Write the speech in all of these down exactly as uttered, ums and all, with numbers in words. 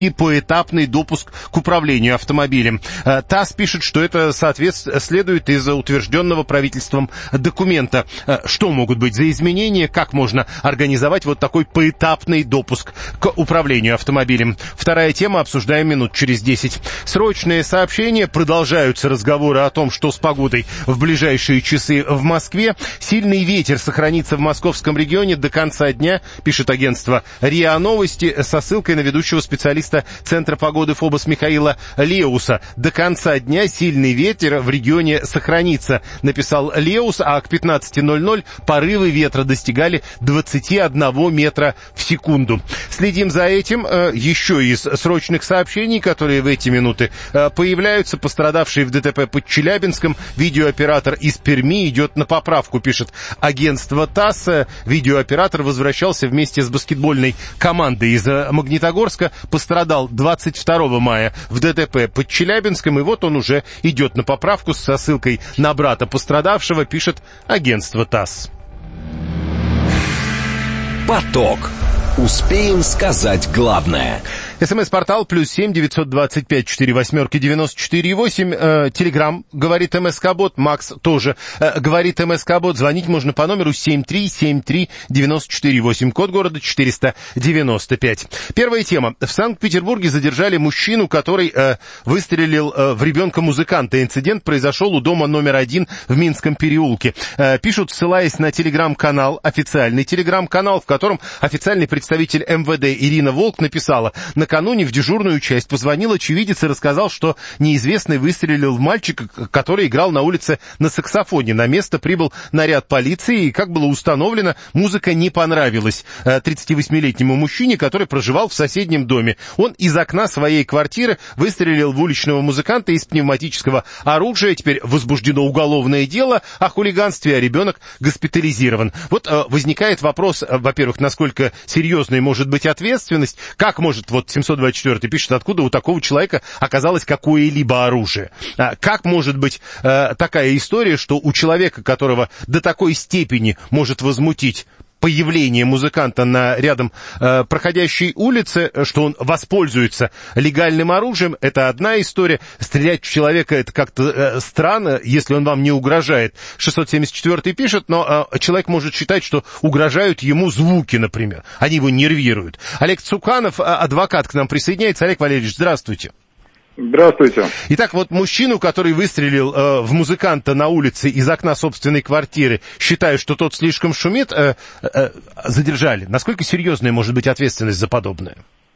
и поэтапный допуск к управлению автомобилем. ТАСС пишет, что это соответствует, следует из утвержденного правительством документа. Что могут быть за изменения, как можно организовать вот такой поэтапный допуск к управлению автомобилем. Вторая тема, обсуждаем минут через десять. Срочные сообщения, продолжаются разговоры о том, что с погодой в ближайшие часы в Москве. Сильный ветер сохранится в московском регионе до конца дня, пишет агентство РИА Новости со ссылкой на ведущего специалиста Центра погоды ФОБОС Михаила Леуса. До конца дня сильный ветер в регионе сохранится, написал Леус, а к пятнадцати ноль-ноль порывы ветра достигали двадцати одного метра в секунду. Следим за этим. Еще из срочных сообщений, которые в эти минуты появляются. Пострадавший в ДТП под Челябинском видеооператор из Перми идет на поправку, пишет агентство ТАСС. Видеооператор возвращался вместе с баскетбольной командой из Магнитогорска. Пострадал двадцать второго мая в ДТП под Челябинском, и вот он уже идет на поправку со ссылкой на брата пострадавшего, пишет агентство ТАСС. Поток. Успеем сказать главное. СМС-портал плюс семь девятьсот двадцать пять четыре восьмерки девяносто четыре восемь. Э, Телеграм говорит МСК-бот. Макс тоже э, говорит МСК-бот. Звонить можно по номеру семь три семь три девять четыре восемь. Код города четыреста девяносто пять. Первая тема. В Санкт-Петербурге задержали мужчину, который э, выстрелил э, в ребенка музыканта. Инцидент произошел у дома номер один в Минском переулке. Э, пишут, ссылаясь на телеграм-канал, официальный телеграм-канал, в котором официальный представитель МВД Ирина Волк написала: накануне в дежурную часть позвонил очевидец и рассказал, что неизвестный выстрелил в мальчика, который играл на улице на саксофоне. На место прибыл наряд полиции, и, как было установлено, музыка не понравилась тридцативосьмилетнему мужчине, который проживал в соседнем доме. Он из окна своей квартиры выстрелил в уличного музыканта из пневматического оружия. Теперь возбуждено уголовное дело о хулиганстве, а ребенок госпитализирован. Вот э, возникает вопрос, э, во-первых, насколько серьезной может быть ответственность, как может, вот семьсот двадцать четвёртый пишет, откуда у такого человека оказалось какое-либо оружие. А, как может быть э, такая история, что у человека, которого до такой степени может возмутить появление музыканта на рядом э, проходящей улице, что он воспользуется легальным оружием, это одна история. Стрелять в человека — это как-то э, странно, если он вам не угрожает. шестьсот семьдесят четвёртый пишет, но э, человек может считать, что угрожают ему звуки, например. Они его нервируют. Олег Цуканов, э, адвокат, к нам присоединяется. Олег Валерьевич, здравствуйте. Здравствуйте. Итак, вот мужчину, который выстрелил э, в музыканта на улице из окна собственной квартиры, считая, что тот слишком шумит, э, э, задержали. Насколько серьезная может быть ответственность за подобное?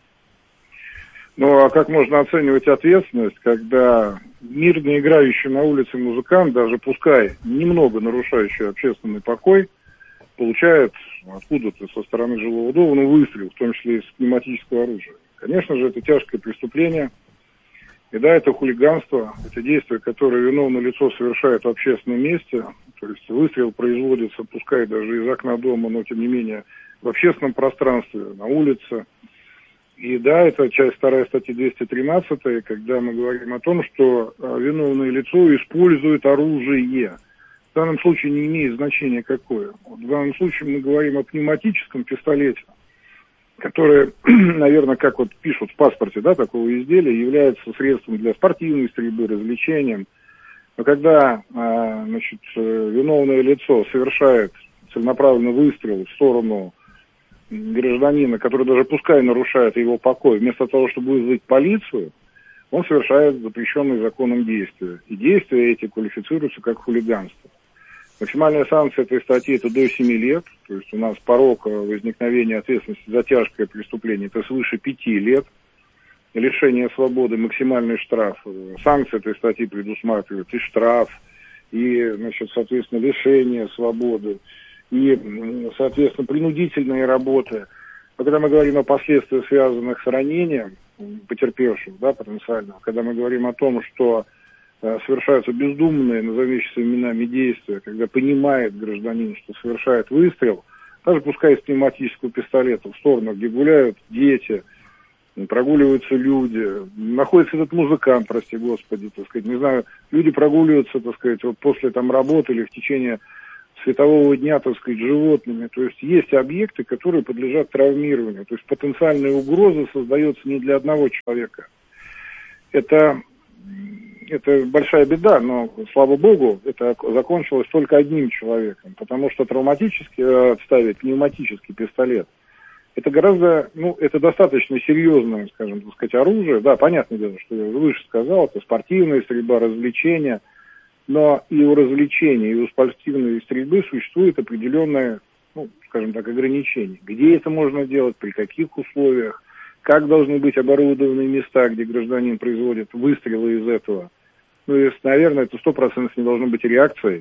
Ну, а как можно оценивать ответственность, когда мирно играющий на улице музыкант, даже пускай немного нарушающий общественный покой, получает откуда-то со стороны жилого дома ну, выстрел, в том числе из пневматического оружия? Конечно же, это тяжкое преступление. И да, это хулиганство, это действие, которое виновное лицо совершает в общественном месте. То есть выстрел производится, пускай даже из окна дома, но тем не менее в общественном пространстве, на улице. И да, это часть вторая статьи двести тринадцать, когда мы говорим о том, что виновное лицо использует оружие. В данном случае не имеет значения какое. Вот в данном случае мы говорим о пневматическом пистолете, которое, наверное, как вот пишут в паспорте, да, такого изделия, является средством для спортивной стрельбы, развлечением. Но когда, значит, виновное лицо совершает целенаправленный выстрел в сторону гражданина, который даже пускай нарушает его покой, вместо того, чтобы вызвать полицию, он совершает запрещенные законом действия. И действия эти квалифицируются как хулиганство. Максимальная санкция этой статьи — это до семи лет, то есть у нас порог возникновения ответственности за тяжкое преступление — это свыше пяти лет, лишение свободы, максимальный штраф. Санкции этой статьи предусматривают и штраф, и, значит, соответственно, лишение свободы, и, соответственно, принудительные работы. А когда мы говорим о последствиях, связанных с ранением потерпевшего, да, потенциального, когда мы говорим о том, что совершаются бездумные, назовущиеся именами, действия, когда понимает гражданин, что совершает выстрел, даже пускай из пневматического пистолета, в сторону, где гуляют дети, прогуливаются люди, находится этот музыкант, прости господи, так сказать, не знаю, люди прогуливаются, так сказать, вот после там работы или в течение светового дня, так сказать, животными. То есть есть объекты, которые подлежат травмированию. То есть потенциальная угроза создается не для одного человека. Это, это большая беда, но, слава богу, это закончилось только одним человеком. Потому что травматически отставить пневматический пистолет, это гораздо, ну, это достаточно серьезное, скажем, так сказать, оружие. Да, понятное дело, что я выше сказал, это спортивная стрельба, развлечения. Но и у развлечений, и у спортивной стрельбы существует определенное, ну, скажем так, ограничение. Где это можно делать, при каких условиях, как должны быть оборудованы места, где гражданин производит выстрелы из этого. Ну, и, наверное, это сто процентов не должно быть реакцией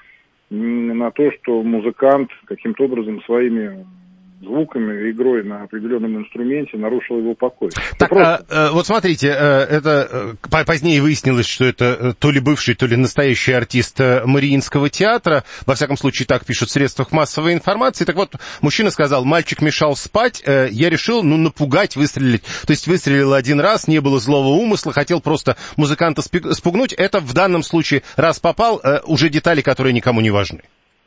на то, что музыкант каким-то образом своими звуками, игрой на определенном инструменте нарушил его покой. Так, просто... а, а, вот смотрите, это а, позднее выяснилось, что это то ли бывший, то ли настоящий артист Мариинского театра, во всяком случае так пишут в средствах массовой информации. Так вот, мужчина сказал, мальчик мешал спать, я решил, ну, напугать, выстрелить. То есть выстрелил один раз, не было злого умысла, хотел просто музыканта спугнуть. Это в данном случае, раз попал, уже детали, которые никому не важны.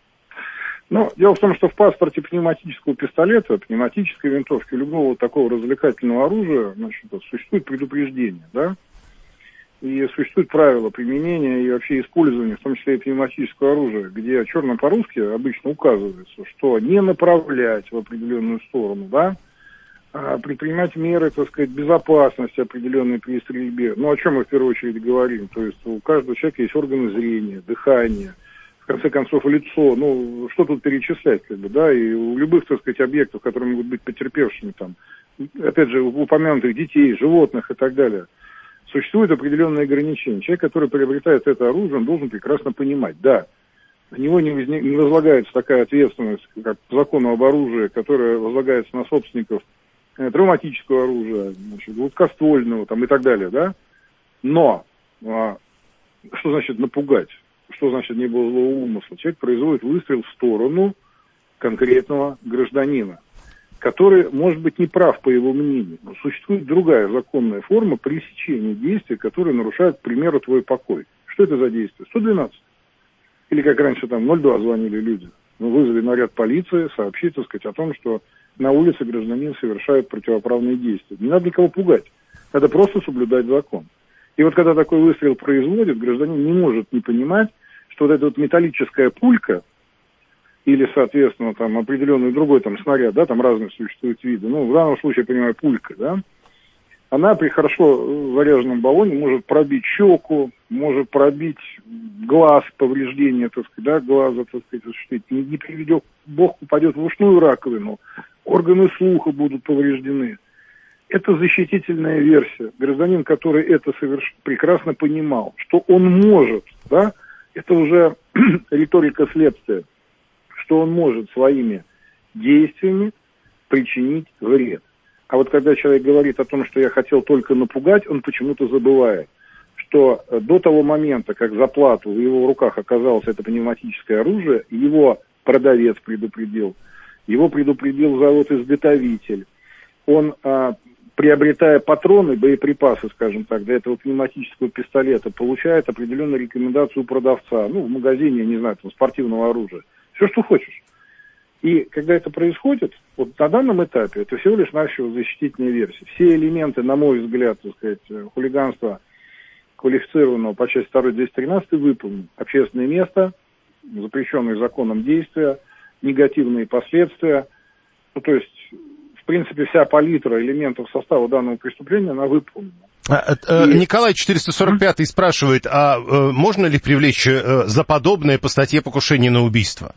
Ну, дело в том, что в паспорте пневматического пистолета, пневматической винтовки, любого такого развлекательного оружия, значит, существует предупреждение, да, и существуют правила применения и вообще использования, в том числе и пневматического оружия, где черно по-русски обычно указывается, что не направлять в определенную сторону, да, а предпринимать меры, так сказать, безопасности определенной при стрельбе. Ну, о чем мы в первую очередь говорим? То есть у каждого человека есть органы зрения, дыхания, в конце концов, лицо, ну, что тут перечислять, как бы, да, и у любых, так сказать, объектов, которые могут быть потерпевшими, там, опять же, у упомянутых детей, животных и так далее, существуют определенные ограничения. Человек, который приобретает это оружие, он должен прекрасно понимать, да, на него не, возник, не возлагается такая ответственность, как по закону об оружии, которая возлагается на собственников э, травматического оружия, значит, гладкоствольного, там, и так далее, да, но, а, что значит напугать? Что значит не было злого умысла? Человек производит выстрел в сторону конкретного гражданина, который, может быть, не прав по его мнению, но существует другая законная форма пресечения действий, которые нарушают, к примеру, твой покой. Что это за действие? сто двенадцать. Или, как раньше, там, ноль два звонили люди. Ну, вызови наряд полиции, сообщи, так сказать, о том, что на улице гражданин совершает противоправные действия. Не надо никого пугать. Надо просто соблюдать закон. И вот когда такой выстрел производит, гражданин не может не понимать, что вот эта вот металлическая пулька или, соответственно, там определенный другой там снаряд, да, там разные существуют виды, ну, в данном случае, я понимаю, пулька, да, она при хорошо заряженном баллоне может пробить щеку, может пробить глаз, повреждение, так сказать, да, глаза, так сказать, осуществить. Не, не приведет, Бог упадет в ушную раковину, органы слуха будут повреждены. Это защитительная версия. Гражданин, который это соверш... прекрасно понимал, что он может, да, это уже риторика следствия, что он может своими действиями причинить вред. А вот когда человек говорит о том, что я хотел только напугать, он почему-то забывает, что до того момента, как за плату в его руках оказалось это пневматическое оружие, его продавец предупредил, его предупредил завод-изготовитель, он, а, приобретая патроны, боеприпасы, скажем так, для этого пневматического пистолета, получает определенную рекомендацию у продавца, ну, в магазине, я не знаю, там, спортивного оружия, все, что хочешь. И когда это происходит, вот на данном этапе, это всего лишь навсего защитительная версия. Все элементы, на мой взгляд, так сказать, хулиганства квалифицированного по части второй двести тринадцать выполнены. Общественное место, запрещенные законом действия, негативные последствия, ну, то есть, в принципе, вся палитра элементов состава данного преступления, она выполнена. А, и... Николай четыреста сорок пятый спрашивает, а э, можно ли привлечь э, за подобное по статье покушение на убийство?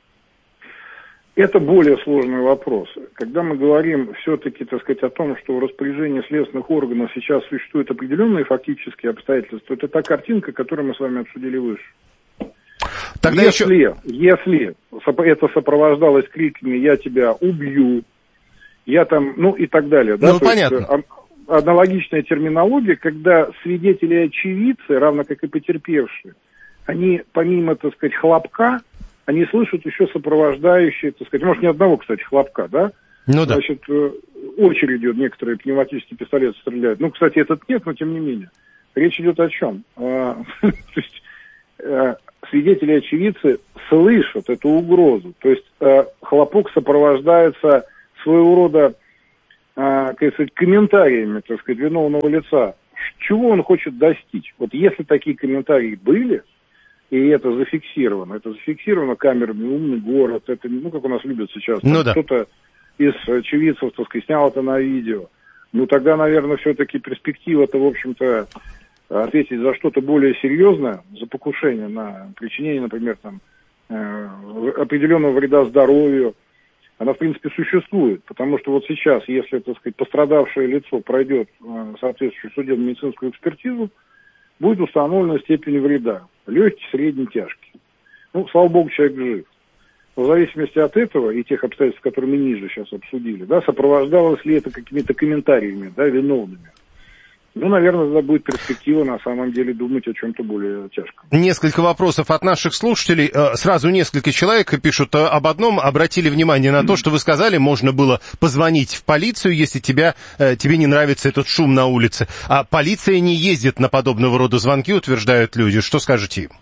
Это более сложный вопрос. Когда мы говорим все-таки, так сказать, о том, что в распоряжении следственных органов сейчас существуют определенные фактические обстоятельства, это та картинка, которую мы с вами обсудили выше. Тогда если, еще... если это сопровождалось криками «я тебя убью», «я там», ну и так далее. Да? Ну, То понятно. Есть, аналогичная терминология, когда свидетели и очевидцы, равно как и потерпевшие, они помимо, так сказать, хлопка, они слышат еще сопровождающие, так сказать, может, ни одного, кстати, хлопка, да? Ну да. Значит, очередью некоторые пневматические пистолеты стреляют. Ну, кстати, этот нет, но тем не менее. Речь идет о чем? То есть свидетели и очевидцы слышат эту угрозу. То есть э, хлопок сопровождается своего рода, э, как сказать, комментариями, так сказать, виновного лица. Чего он хочет достичь? Вот если такие комментарии были, и это зафиксировано, это зафиксировано камерами «Умный город», это, ну, как у нас любят сейчас, ну, да. кто-то из очевидцев, так сказать, снял это на видео, ну, тогда, наверное, все-таки перспектива-то, в общем-то, ответить за что-то более серьезное, за покушение на причинение, например, там, э, определенного вреда здоровью, она, в принципе, существует. Потому что вот сейчас, если, так сказать, пострадавшее лицо пройдет э, соответствующую судебно-медицинскую экспертизу, будет установлена степень вреда. Легкий, средний, тяжкий. Ну, слава богу, человек жив. Но в зависимости от этого и тех обстоятельств, которые мы ниже сейчас обсудили, да, сопровождалось ли это какими-то комментариями, да, виновными. Ну, наверное, тогда будет перспектива, на самом деле, думать о чем-то более тяжком. Несколько вопросов от наших слушателей. Сразу несколько человек пишут об одном. Обратили внимание на то, что вы сказали, можно было позвонить в полицию, если тебя, тебе не нравится этот шум на улице. А полиция не ездит на подобного рода звонки, утверждают люди. Что скажете им?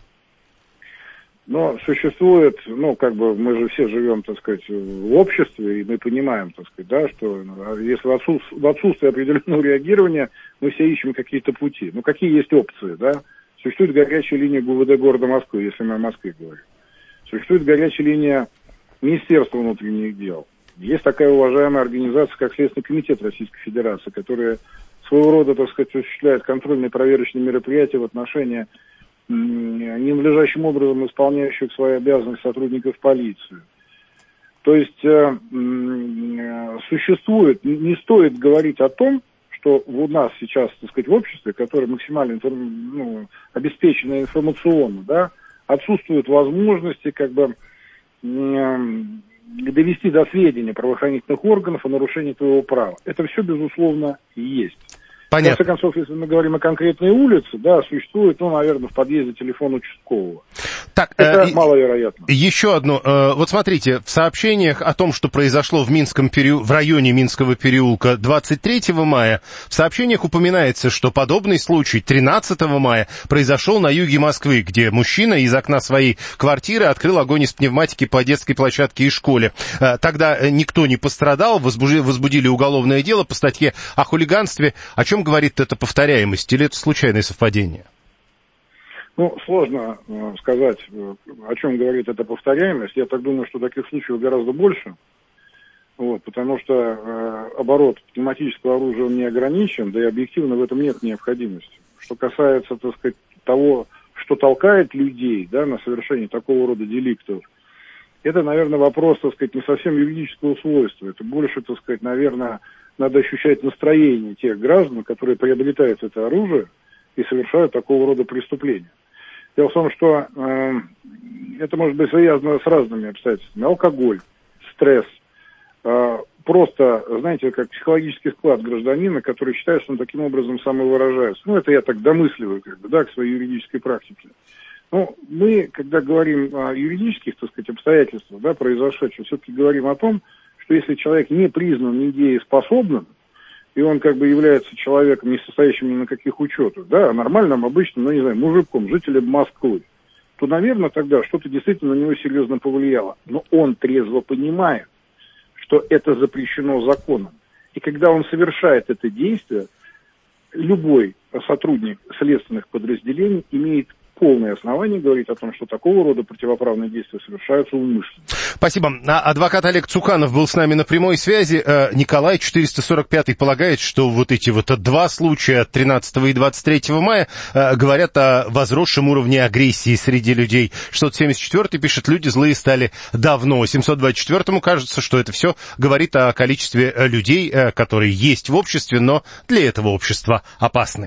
Но существует, ну, как бы, мы же все живем, так сказать, в обществе, и мы понимаем, так сказать, да, что если в отсутствие, в отсутствие определенного реагирования, мы все ищем какие-то пути. Ну, какие есть опции, да? Существует горячая линия ГУВД города Москвы, если мы о Москве говорим. Существует горячая линия Министерства внутренних дел. Есть такая уважаемая организация, как Следственный комитет Российской Федерации, которая своего рода, так сказать, осуществляет контрольные проверочные мероприятия в отношении ненадлежащим образом исполняющих свои обязанности сотрудников полиции. То есть э, э, существует, не стоит говорить о том, что у нас сейчас, так сказать, в обществе, которое максимально информ, ну, обеспечено информационно, да, отсутствуют возможности как бы э, довести до сведения правоохранительных органов о нарушении твоего права. Это все, безусловно, есть. Понятно. В конце концов, если мы говорим о конкретной улице, да, существует, ну, наверное, в подъезде телефон участкового. Так, это э, маловероятно. Еще одно. Э, вот смотрите, в сообщениях о том, что произошло в Минском переу... в районе Минского переулка двадцать третьего мая, в сообщениях упоминается, что подобный случай тринадцатого мая произошел на юге Москвы, где мужчина из окна своей квартиры открыл огонь из пневматики по детской площадке и школе. Э, тогда никто не пострадал, возбужи... возбудили уголовное дело по статье о хулиганстве. О чем говорит эта повторяемость, или это случайное совпадение? Ну, сложно э, сказать, э, о чем говорит эта повторяемость. Я так думаю, что таких случаев гораздо больше, вот, потому что э, оборот пневматического оружия он не ограничен, да и объективно в этом нет необходимости. Что касается, так сказать, того, что толкает людей, да, на совершение такого рода деликтов, это, наверное, вопрос, так сказать, не совсем юридического свойства. Это больше, так сказать, наверное, надо ощущать настроение тех граждан, которые приобретают это оружие и совершают такого рода преступления. Дело в том, что э, это может быть связано с разными обстоятельствами. Алкоголь, стресс, э, просто, знаете, как психологический склад гражданина, который считает, что он таким образом самовыражается. Ну, это я так домысливаю, как бы, да, к своей юридической практике. Ну, мы, когда говорим о юридических, так сказать, обстоятельствах, да, произошедших, все-таки говорим о том, что если человек не признан недееспособным, и он как бы является человеком, не состоящим ни на каких учетах, да, а нормальным, обычным, ну, не знаю, мужиком, жителем Москвы, то, наверное, тогда что-то действительно на него серьезно повлияло. Но он трезво понимает, что это запрещено законом. И когда он совершает это действие, любой сотрудник следственных подразделений имеет полное основание говорить о том, что такого рода противоправные действия совершаются умышленно. Спасибо. Адвокат Олег Цуканов был с нами на прямой связи. Николай, четыреста сорок пятый, полагает, что вот эти вот два случая тринадцатого и двадцать третьего мая говорят о возросшем уровне агрессии среди людей. шестьсот семьдесят четвёртый пишет, люди злые стали давно. семьсот двадцать четвёртому кажется, что это все говорит о количестве людей, которые есть в обществе, но для этого общества опасны.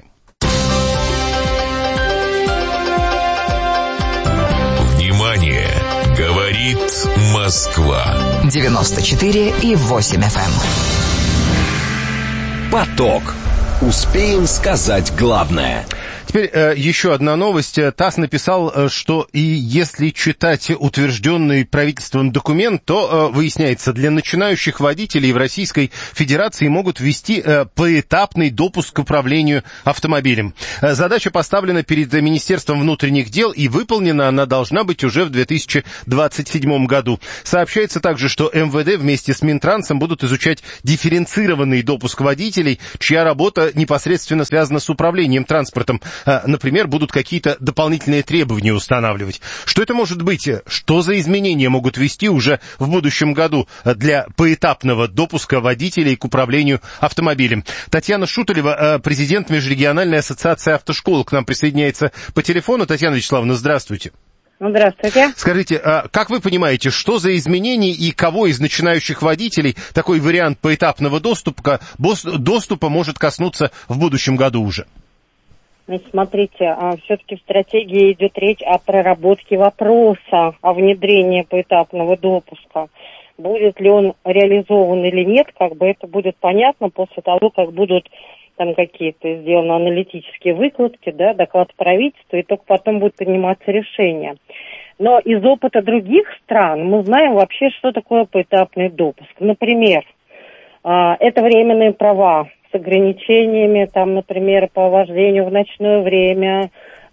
Говорит Москва. девяносто четыре и восемь эф эм. Поток. Успеем сказать главное. Теперь э, еще одна новость. ТАСС написал, э, что и если читать утвержденный правительством документ, то, э, выясняется, для начинающих водителей в Российской Федерации могут ввести э, поэтапный допуск к управлению автомобилем. Э, задача поставлена перед Министерством внутренних дел, и выполнена она должна быть уже в две тысячи двадцать седьмом году. Сообщается также, что эм вэ дэ вместе с Минтрансом будут изучать дифференцированный допуск водителей, чья работа непосредственно связана с управлением транспортом. Например, будут какие-то дополнительные требования устанавливать. Что это может быть? Что за изменения могут ввести уже в будущем году для поэтапного допуска водителей к управлению автомобилем? Татьяна Шуталева, президент Межрегиональной ассоциации автошкол, к нам присоединяется по телефону. Татьяна Вячеславовна, здравствуйте. Здравствуйте. Скажите, как вы понимаете, что за изменения и кого из начинающих водителей такой вариант поэтапного доступа, доступа может коснуться в будущем году уже? Значит, смотрите, все-таки в стратегии идет речь о проработке вопроса о внедрении поэтапного допуска. Будет ли он реализован или нет, как бы это будет понятно после того, как будут там какие-то сделаны аналитические выкладки, да, доклад правительства, и только потом будет приниматься решение. Но из опыта других стран мы знаем вообще, что такое поэтапный допуск. Например, это временные права с ограничениями, там, например, по вождению в ночное время,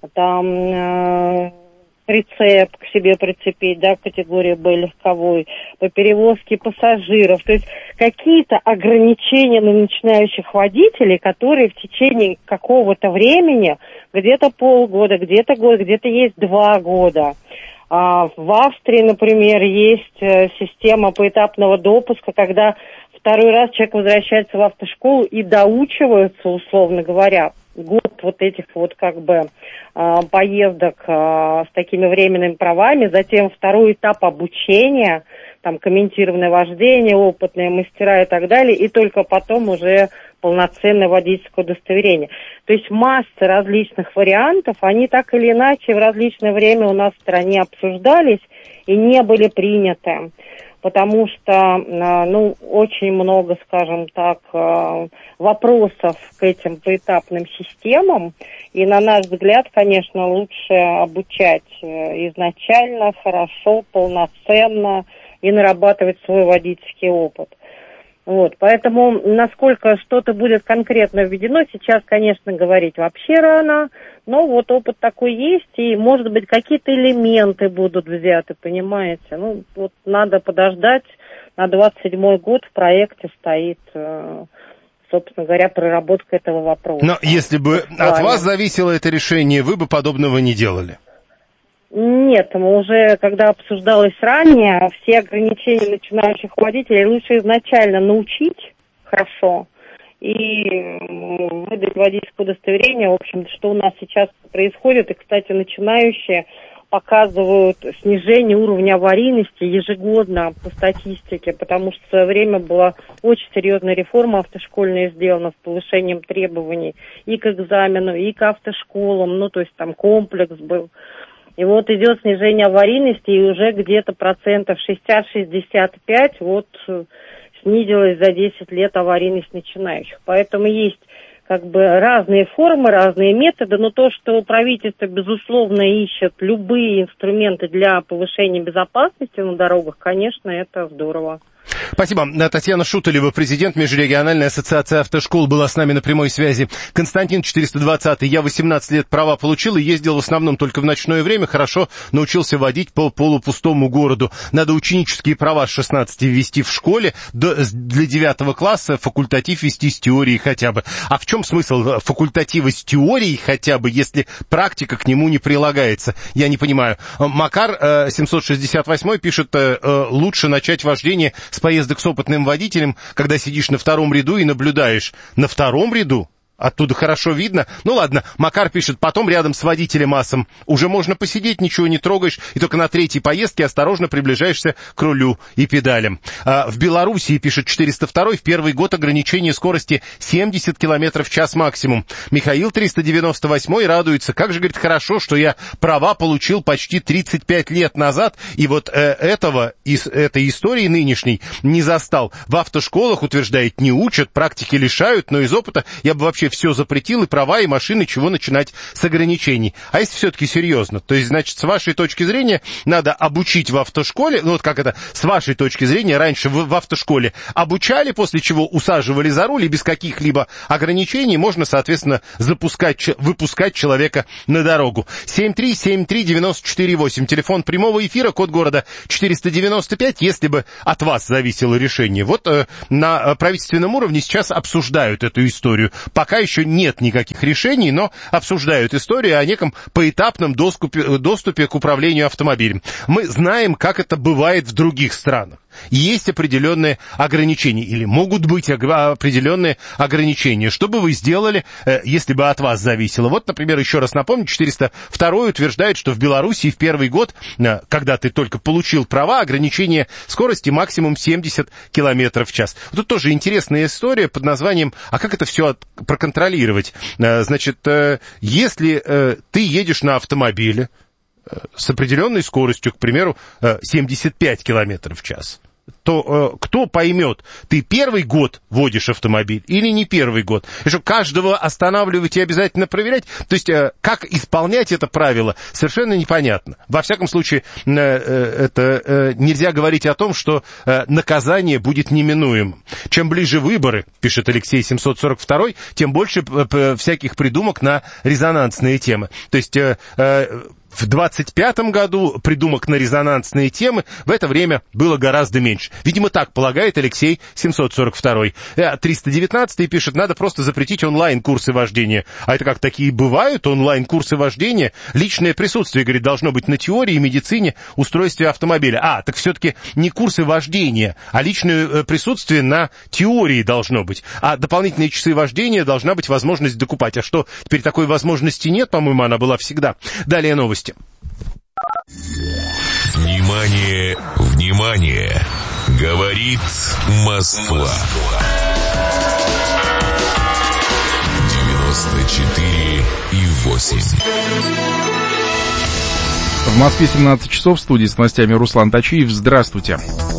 там прицеп к себе прицепить, да, категории Б легковой, по перевозке пассажиров. То есть какие-то ограничения на начинающих водителей, которые в течение какого-то времени, где-то полгода, где-то год, где-то есть два года. А в Австрии, например, есть система поэтапного допуска, когда второй раз человек возвращается в автошколу и доучивается, условно говоря, год вот этих вот как бы поездок с такими временными правами, затем второй этап обучения, там комментированное вождение, опытные мастера и так далее, и только потом уже полноценное водительское удостоверение. То есть масса различных вариантов, они так или иначе в различное время у нас в стране обсуждались и не были приняты. Потому что, ну, очень много, скажем так, вопросов к этим поэтапным системам. И, на наш взгляд, конечно, лучше обучать изначально, хорошо, полноценно и нарабатывать свой водительский опыт. Вот, поэтому, насколько что-то будет конкретно введено, сейчас, конечно, говорить вообще рано, но вот опыт такой есть, и, может быть, какие-то элементы будут взяты, понимаете. Ну, вот надо подождать, на двадцать седьмой год в проекте стоит, собственно говоря, проработка этого вопроса. Но если бы от вас зависело это решение, вы бы подобного не делали? Нет, мы уже, когда обсуждалось ранее, все ограничения начинающих водителей лучше изначально научить хорошо и выдать водительское удостоверение. В общем, что у нас сейчас происходит. И, кстати, начинающие показывают снижение уровня аварийности ежегодно по статистике, потому что в свое время была очень серьезная реформа автошкольная сделана с повышением требований и к экзамену, и к автошколам, ну, то есть там комплекс был. И вот идет снижение аварийности, и уже где-то процентов шестьдесят-шестьдесят пять вот снизилась за десять лет аварийность начинающих. Поэтому есть как бы разные формы, разные методы, но то, что правительство, безусловно, ищет любые инструменты для повышения безопасности на дорогах, конечно, это здорово. Спасибо. Татьяна Шуталева, президент Межрегиональной ассоциации автошкол, была с нами на прямой связи. Константин четыреста двадцатый. Я восемнадцать лет права получил и ездил в основном только в ночное время. Хорошо научился водить по полупустому городу. Надо ученические права с шестнадцати ввести в школе. Для девятого класса факультатив вести с теорией хотя бы. А в чем смысл факультатива с теорией хотя бы, если практика к нему не прилагается? Я не понимаю. Макар семьсот шестьдесят восемь пишет, лучше начать вождение с поездок с опытным водителем, когда сидишь на втором ряду и наблюдаешь. На втором ряду? Оттуда хорошо видно. Ну ладно, Макар пишет, потом рядом с водителем асом. Уже можно посидеть, ничего не трогаешь, и только на третьей поездке осторожно приближаешься к рулю и педалям. А в Белоруссии, пишет четыреста второй, в первый год ограничение скорости семьдесят километров в час максимум. Михаил триста девяносто восемь радуется. Как же, говорит, хорошо, что я права получил почти тридцать пять лет назад, и вот э, этого, из этой истории нынешней не застал. В автошколах, утверждает, не учат, практики лишают, но из опыта я бы вообще вообще все запретил, и права, и машины, чего начинать с ограничений. А если все-таки серьезно, то есть, значит, с вашей точки зрения надо обучить в автошколе, ну вот как это, с вашей точки зрения, раньше в, в автошколе обучали, после чего усаживали за руль, и без каких-либо ограничений можно, соответственно, запускать, выпускать человека на дорогу. семь три семь три девяносто четыре восемь, телефон прямого эфира, код города четыреста девяносто пять, если бы от вас зависело решение. Вот э, на правительственном уровне сейчас обсуждают эту историю. Пока еще нет никаких решений, но обсуждают историю о неком поэтапном доступе, доступе к управлению автомобилем. Мы знаем, как это бывает в других странах. Есть определенные ограничения, или могут быть определенные ограничения. Что бы вы сделали, если бы от вас зависело? Вот, например, еще раз напомню, четыреста второй утверждает, что в Беларуси в первый год, когда ты только получил права, ограничение скорости максимум семьдесят километров в час. Тут тоже интересная история под названием «А как это все проконтролировать?» Значит, если ты едешь на автомобиле с определенной скоростью, к примеру, семьдесят пять километров в час, то э, кто поймет, ты первый год водишь автомобиль или не первый год? И что, каждого останавливать и обязательно проверять? То есть, э, как исполнять это правило, совершенно непонятно. Во всяком случае, э, э, это э, нельзя говорить о том, что э, наказание будет неминуемым. Чем ближе выборы, пишет Алексей семьсот сорок два, тем больше э, всяких придумок на резонансные темы. То есть... Э, э, В двадцать пятом году придумок на резонансные темы в это время было гораздо меньше. Видимо, так полагает Алексей семьсот сорок два. триста девятнадцатый пишет, надо просто запретить онлайн-курсы вождения. А это как, такие бывают онлайн-курсы вождения? Личное присутствие, говорит, должно быть на теории, медицине, устройстве автомобиля. А, так все-таки не курсы вождения, а личное присутствие на теории должно быть. А дополнительные часы вождения должна быть возможность докупать. А что, теперь такой возможности нет? По-моему, она была всегда. Далее новости. Внимание, внимание! Говорит Москва. девяносто четыре и восемь. В Москве семнадцать часов, в студии с новостями Руслан Тачиев. Здравствуйте.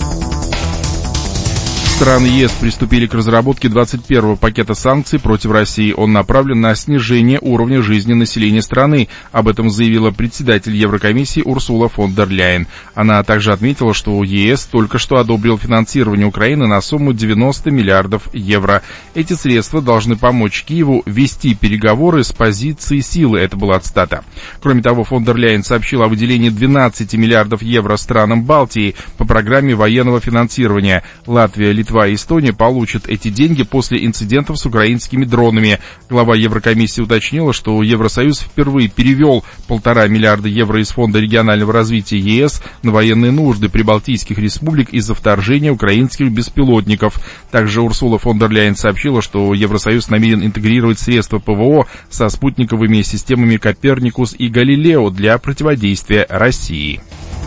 Страны ЕС приступили к разработке двадцать первого пакета санкций против России. Он направлен на снижение уровня жизни населения страны. Об этом заявила председатель Еврокомиссии Урсула фон дер Ляйен. Она также отметила, что ЕС только что одобрил финансирование Украины на сумму девяносто миллиардов евро. Эти средства должны помочь Киеву вести переговоры с позиции силы. Это была цитата. Кроме того, фон дер Ляйен сообщила о выделении двенадцати миллиардов евро странам Балтии по программе военного финансирования. Латвия, Литва и Эстония получат эти деньги после инцидентов с украинскими дронами. Глава Еврокомиссии уточнила, что Евросоюз впервые перевел полтора миллиарда евро из Фонда регионального развития ЕС на военные нужды прибалтийских республик из-за вторжения украинских беспилотников. Также Урсула фон дер Ляйен сообщила, что Евросоюз намерен интегрировать средства ПВО со спутниковыми системами Коперникус и Галилео для противодействия России.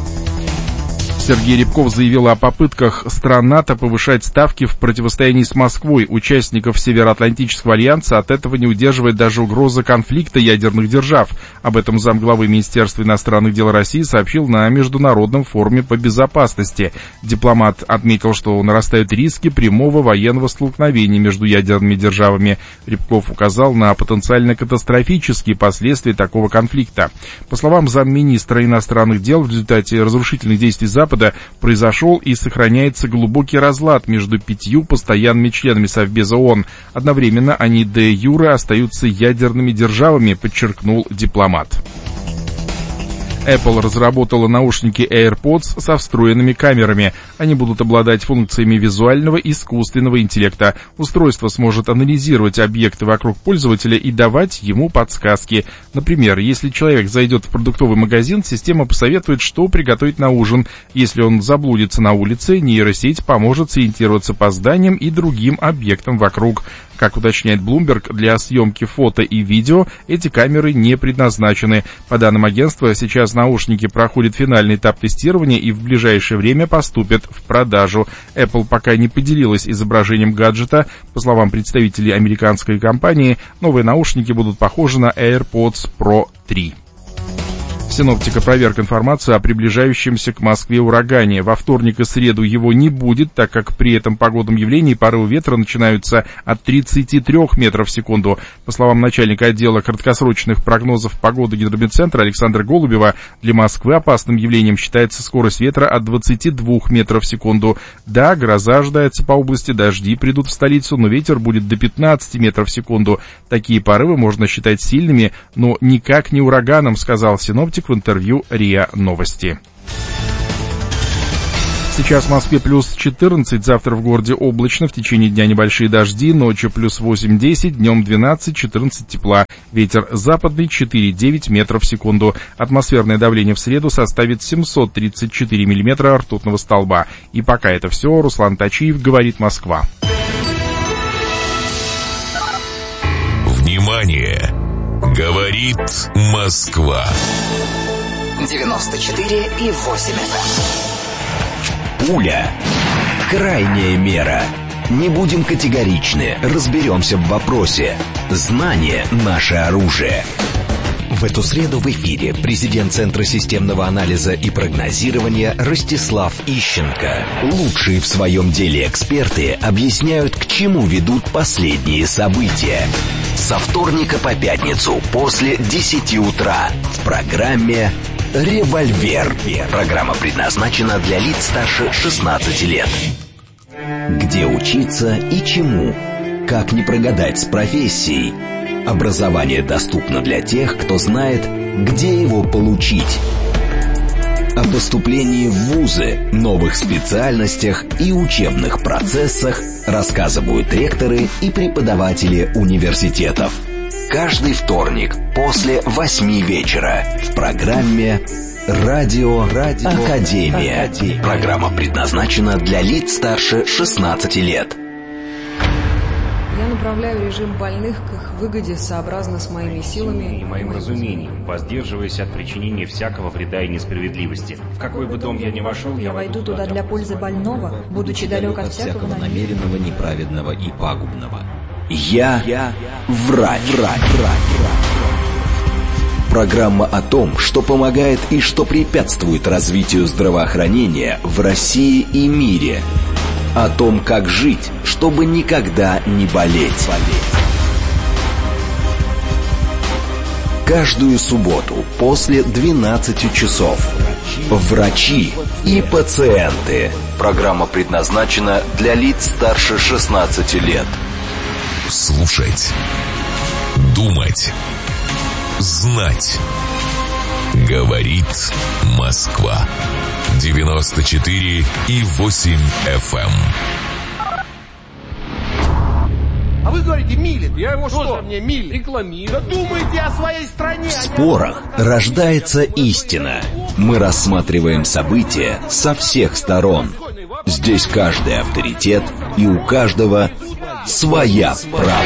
Сергей Рябков заявил о попытках стран НАТО повышать ставки в противостоянии с Москвой. Участников Североатлантического альянса от этого не удерживает даже угроза конфликта ядерных держав. Об этом замглавы Министерства иностранных дел России сообщил на Международном форуме по безопасности. Дипломат отметил, что нарастают риски прямого военного столкновения между ядерными державами. Рябков указал на потенциально катастрофические последствия такого конфликта. По словам замминистра иностранных дел, в результате разрушительных действий Запада произошел и сохраняется глубокий разлад между пятью постоянными членами Совбеза ООН. Одновременно они де юре остаются ядерными державами, подчеркнул дипломат. Apple разработала наушники AirPods со встроенными камерами. Они будут обладать функциями визуального и искусственного интеллекта. Устройство сможет анализировать объекты вокруг пользователя и давать ему подсказки. Например, если человек зайдет в продуктовый магазин, система посоветует, что приготовить на ужин. Если он заблудится на улице, нейросеть поможет сориентироваться по зданиям и другим объектам вокруг. Как уточняет Bloomberg, для съемки фото и видео эти камеры не предназначены. По данным агентства, сейчас наушники проходят финальный этап тестирования и в ближайшее время поступят в продажу. Apple пока не поделилась изображением гаджета. По словам представителей американской компании, новые наушники будут похожи на AirPods Pro три. Синоптик опроверг информацию о приближающемся к Москве урагане. Во вторник и среду его не будет, так как при этом погодном явлении порывы ветра начинаются от тридцати трёх метров в секунду. По словам начальника отдела краткосрочных прогнозов погоды Гидромедцентра Александра Голубева, для Москвы опасным явлением считается скорость ветра от двадцати двух метров в секунду. Да, гроза ожидается по области, дожди придут в столицу, но ветер будет до пятнадцати метров в секунду. Такие порывы можно считать сильными, но никак не ураганом, сказал синоптик в интервью РИА Новости. Сейчас в Москве плюс четырнадцать, завтра в городе облачно, в течение дня небольшие дожди, ночью плюс восемь-десять, днем двенадцать-четырнадцать тепла. Ветер западный четыре-девять метров в секунду. Атмосферное давление в среду составит семьсот тридцать четыре миллиметра ртутного столба. И пока это все. Руслан Тачиев, говорит Москва. Внимание! Говорит Москва. девяносто четыре и восемь эф эм. Пуля. Крайняя мера. Не будем категоричны, разберемся в вопросе. Знание – наше оружие. В эту среду в эфире президент Центра системного анализа и прогнозирования Ростислав Ищенко. Лучшие в своем деле эксперты объясняют, к чему ведут последние события. Со вторника по пятницу после десяти утра в программе «Револьвер». Программа предназначена для лиц старше шестнадцати лет. Где учиться и чему? Как не прогадать с профессией? Образование доступно для тех, кто знает, где его получить. О поступлении в вузы, новых специальностях и учебных процессах рассказывают ректоры и преподаватели университетов. Каждый вторник после восьми вечера в программе «Радио, Радио Академия». Академия. Программа предназначена для лиц старше шестнадцати лет. Я направляю режим больных к их выгоде сообразно с моими силами и моим разумением, воздерживаясь от причинения всякого вреда и несправедливости. В какой бы дом я ни вошел, я, я войду туда для пользы больного, будучи далек от всякого намеренного, неправедного и пагубного. Я, я врач, врач, врач. Программа о том, что помогает и что препятствует развитию здравоохранения в России и мире. О том, как жить, чтобы никогда не болеть. Каждую субботу после двенадцати часов. Врачи и пациенты. Программа предназначена для лиц старше шестнадцати лет. Слушать, думать, знать. Говорит Москва. девяносто четыре и восемь эф эм. А вы говорите, милит. Я его что? Тоже мне милит. Рекламирую. Да думайте о своей стране. В спорах рождается истина. Мы рассматриваем события со всех сторон. Здесь каждый авторитет, и у каждого своя правда.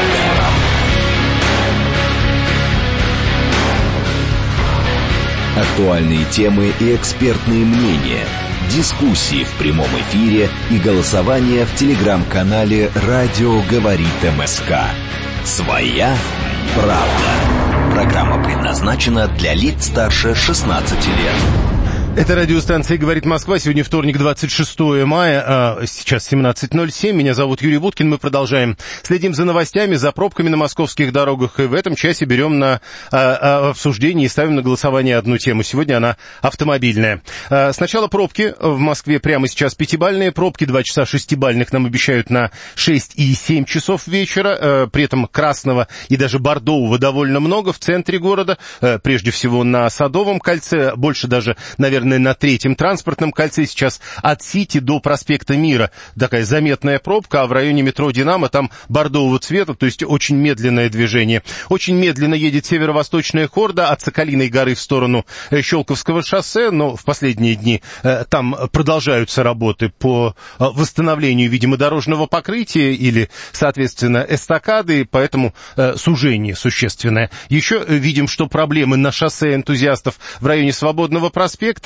Актуальные темы и экспертные мнения, дискуссии в прямом эфире и голосование в телеграм-канале «Радио говорит МСК». Своя правда. Программа предназначена для лиц старше шестнадцати лет. Это радиостанция «Говорит Москва». Сегодня вторник, двадцать шестое мая, а сейчас семнадцать ноль семь. Меня зовут Юрий Буткин. Мы продолжаем. Следим за новостями, за пробками на московских дорогах. И в этом часе берем на а, а, обсуждение и ставим на голосование одну тему. Сегодня она автомобильная. А, сначала пробки в Москве прямо сейчас пятибалльные пробки. Два часа шестибалльных нам обещают на шесть и семь часов вечера. А, при этом красного и даже бордового довольно много в центре города. А, прежде всего на Садовом кольце. Больше даже, наверное, на третьем транспортном кольце сейчас от Сити до проспекта Мира такая заметная пробка, а в районе метро «Динамо» там бордового цвета, то есть очень медленное движение. Очень медленно едет северо-восточная хорда от Соколиной горы в сторону Щелковского шоссе, но в последние дни э, там продолжаются работы по э, восстановлению, видимо, дорожного покрытия или, соответственно, эстакады, поэтому э, сужение существенное. Еще э, видим, что проблемы на шоссе энтузиастов в районе Свободного проспекта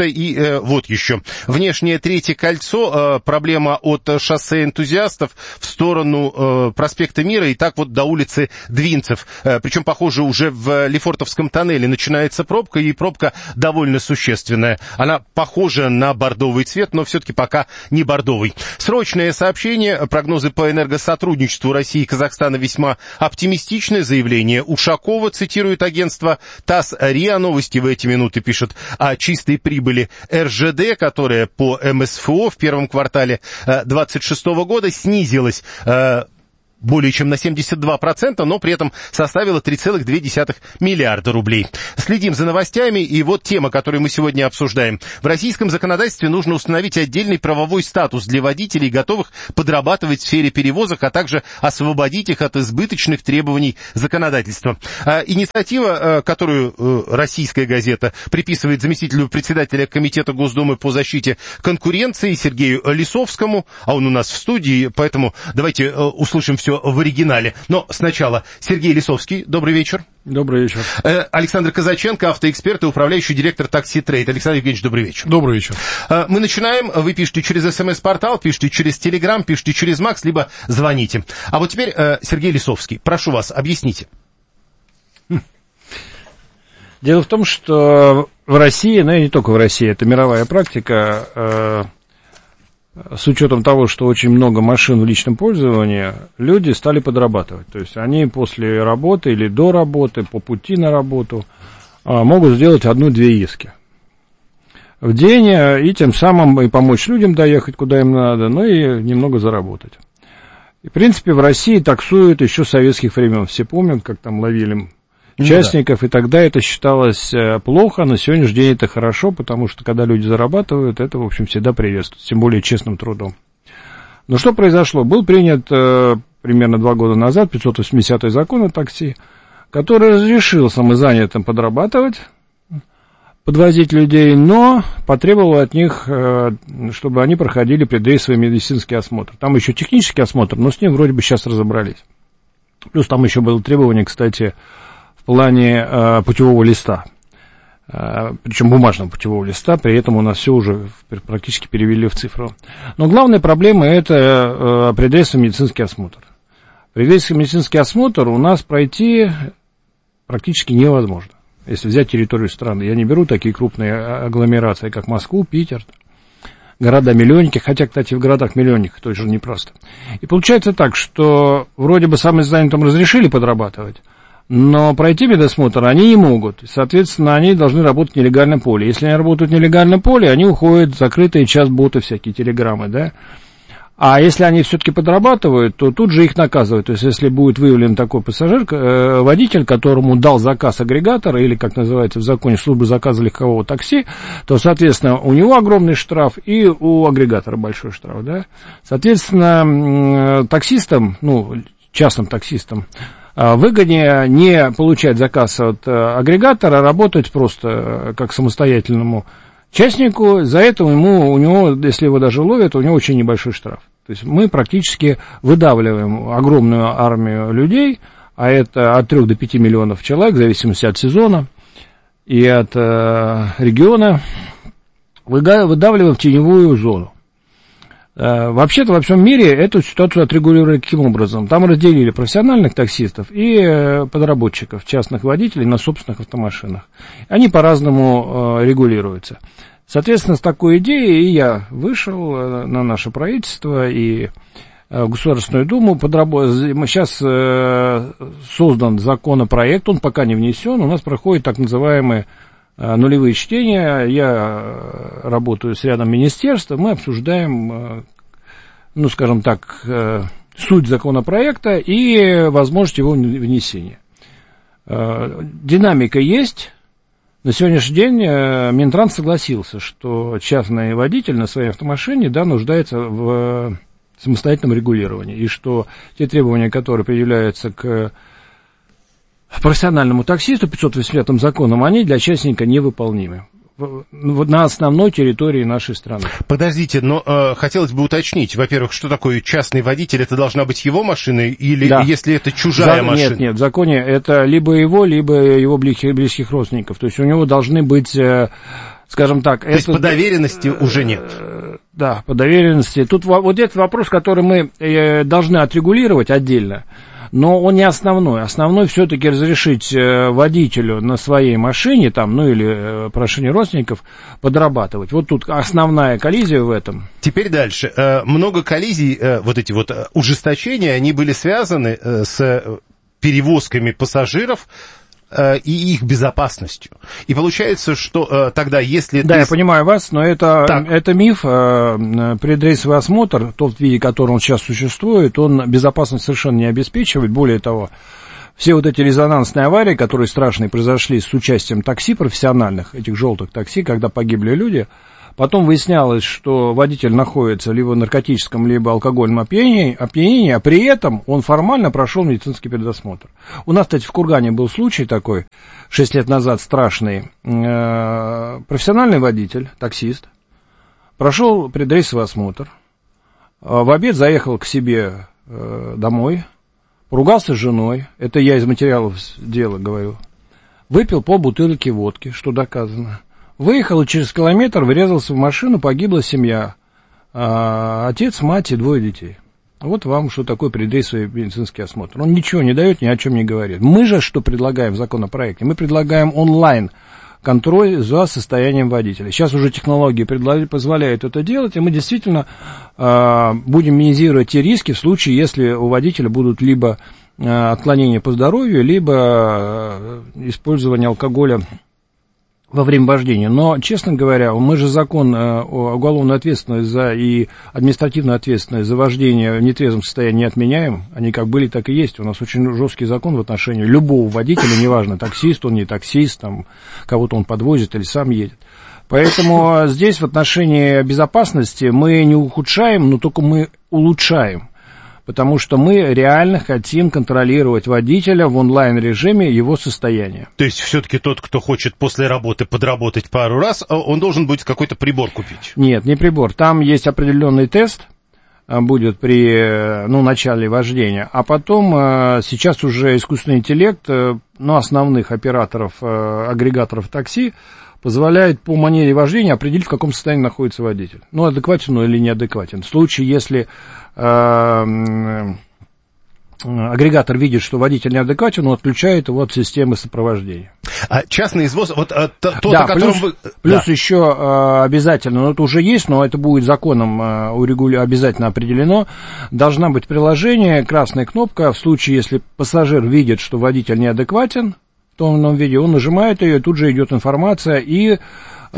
и э, вот еще. Внешнее третье кольцо, э, проблема от шоссе Энтузиастов в сторону э, проспекта Мира и так вот до улицы Двинцев. Э, причем, похоже, уже в Лефортовском тоннеле начинается пробка, и пробка довольно существенная. Она похожа на бордовый цвет, но все-таки пока не бордовый. Срочное сообщение. Прогнозы по энергосотрудничеству России и Казахстана весьма оптимистичны. Заявление Ушакова, цитирует агентство ТАСС. РИА Новости в эти минуты пишет о чистой прибыли эр жэ дэ, которая по эм эс эф о в первом квартале двадцать шестого года снизилась более чем на семьдесят два процента, но при этом составила три целых две десятых миллиарда рублей. Следим за новостями, и вот тема, которую мы сегодня обсуждаем. В российском законодательстве нужно установить отдельный правовой статус для водителей, готовых подрабатывать в сфере перевозок, а также освободить их от избыточных требований законодательства. А, инициатива, которую «Российская газета» приписывает заместителю председателя Комитета Госдумы по защите конкуренции Сергею Лисовскому, а он у нас в студии, поэтому давайте услышим все в оригинале. Но сначала Сергей Лисовский. Добрый вечер. Добрый вечер. Э, Александр Казаченко, автоэксперт и управляющий директор Такси Трейд. Александр Евгеньевич, добрый вечер. Добрый вечер. Э, мы начинаем. Вы пишете через СМС-портал, пишите через Телеграм, пишите через Макс, либо звоните. А вот теперь э, Сергей Лисовский. Прошу вас, объясните. Дело в том, что в России, ну и не только в России, это мировая практика, э, с учетом того, что очень много машин в личном пользовании, люди стали подрабатывать. То есть они после работы или до работы, по пути на работу, могут сделать одну-две иски в день, и тем самым и помочь людям доехать, куда им надо, ну и немного заработать. И, в принципе, в России таксуют еще с советских времен. Все помнят, как там ловили участников, ну, да. И тогда это считалось плохо, на сегодняшний день это хорошо, потому что когда люди зарабатывают, это, в общем, всегда приветствуется, тем более честным трудом. Но что произошло? Был принят э, примерно два года назад пятьсот восьмидесятый закон о такси, который разрешил самозанятым подрабатывать, подвозить людей, но потребовал от них, э, чтобы они проходили предрейсовый медицинский осмотр. Там еще технический осмотр, но с ним вроде бы сейчас разобрались. Плюс там еще было требование, кстати, в плане э, путевого листа, э, причем бумажного путевого листа, при этом у нас все уже практически перевели в цифру. Но главная проблема – это э, предрейсовый медицинский осмотр. Предрейсовый медицинский осмотр у нас пройти практически невозможно, если взять территорию страны. Я не беру такие крупные агломерации, как Москву, Питер, города-миллионники, хотя, кстати, в городах-миллионниках тоже непросто. И получается так, что вроде бы самозанятым разрешили подрабатывать, но пройти медосмотр они не могут. Соответственно, они должны работать в нелегальном поле. Если они работают в нелегальном поле, они уходят в закрытые чат-боты, всякие телеграммы, да. А если они все-таки подрабатывают, то тут же их наказывают. То есть, если будет выявлен такой пассажир, э, водитель, которому дал заказ агрегатор, или, как называется в законе, службы заказа легкового такси, то, соответственно, у него огромный штраф, и у агрегатора большой штраф, да. Соответственно, э, таксистам, ну, частным таксистам, выгоднее не получать заказ от агрегатора, а работать просто как самостоятельному частнику. За это ему, у него, если его даже ловят, у него очень небольшой штраф. То есть мы практически выдавливаем огромную армию людей, а это от трёх до пяти миллионов человек, в зависимости от сезона и от э, региона, выдавливаем в теневую зону. Вообще-то во всем мире эту ситуацию отрегулировали каким образом? Там разделили профессиональных таксистов и подработчиков, частных водителей на собственных автомашинах. Они по-разному регулируются. Соответственно, с такой идеей и я вышел на наше правительство и Государственную Думу. Подработ... Сейчас создан законопроект, он пока не внесен, у нас проходит так называемые нулевые чтения, я работаю с рядом министерств, мы обсуждаем, ну, скажем так, суть законопроекта и возможность его внесения. Динамика есть. На сегодняшний день Минтранс согласился, что частный водитель на своей автомашине, да, нуждается в самостоятельном регулировании, и что те требования, которые предъявляются к профессиональному таксисту пятьсот восьмидесятым законом, они для частника невыполнимы на основной территории нашей страны. Подождите, но э, хотелось бы уточнить, во-первых, что такое частный водитель? Это должна быть его машина или да. Если это чужая За... машина? Нет, нет, в законе это либо его, либо его близких, близких родственников. То есть у него должны быть, э, скажем так... То есть по доверенности уже нет? Да, по доверенности. Тут вот этот вопрос, который мы должны отрегулировать отдельно, но он не основной. Основной все-таки разрешить водителю на своей машине, там, ну или прошение родственников, подрабатывать. Вот тут основная коллизия в этом. Теперь дальше. Много коллизий, вот эти вот ужесточения, они были связаны с перевозками пассажиров и их безопасностью. И получается, что э, тогда, если... Да, ты... я понимаю вас, но это, это миф. Э, предрейсовый осмотр, в том виде, в котором он сейчас существует, он безопасность совершенно не обеспечивает. Более того, все вот эти резонансные аварии, которые страшные произошли с участием такси профессиональных, этих желтых такси, когда погибли люди, потом выяснялось, что водитель находится либо в наркотическом, либо алкогольном опьянении, опьянении, а при этом он формально прошел медицинский предосмотр. У нас, кстати, в Кургане был случай такой, шесть лет назад, страшный. Профессиональный водитель, таксист, прошел предрейсовый осмотр, в обед заехал к себе домой, поругался с женой, это я из материалов дела говорю, выпил полбутылки водки, что доказано. Выехал и через километр врезался в машину, погибла семья. А, отец, мать и двое детей. Вот вам, что такое предрейсовый медицинский осмотр. Он ничего не дает, ни о чем не говорит. Мы же что предлагаем в законопроекте? Мы предлагаем онлайн контроль за состоянием водителя. Сейчас уже технологии позволяют это делать, и мы действительно а, будем минимизировать те риски в случае, если у водителя будут либо а, отклонения по здоровью, либо а, использование алкоголя во время вождения. Но, честно говоря, мы же закон о уголовной ответственности за и административную ответственность за вождение в нетрезвом состоянии не отменяем. Они как были, так и есть. У нас очень жесткий закон в отношении любого водителя, неважно, таксист он, не таксист, там, кого-то он подвозит или сам едет. Поэтому здесь в отношении безопасности мы не ухудшаем, но только мы улучшаем. Потому что мы реально хотим контролировать водителя в онлайн-режиме, его состояние. То есть все-таки тот, кто хочет после работы подработать пару раз, он должен будет какой-то прибор купить? Нет, не прибор. Там есть определенный тест, будет при ну, начале вождения, а потом сейчас уже искусственный интеллект, ну, основных операторов, агрегаторов такси, позволяет по манере вождения определить, в каком состоянии находится водитель. Ну, адекватен он или неадекватен. В случае, если э, агрегатор видит, что водитель неадекватен, он отключает его от системы сопровождения. А частный извоз, вот а, тот, да, о котором плюс, вы... Плюс да. еще э, обязательно, ну, это уже есть, но это будет законом э, урегуля... обязательно определено, должна быть приложение, красная кнопка, в случае, если пассажир видит, что водитель неадекватен, в том или ином виде, он нажимает ее, и тут же идет информация и э,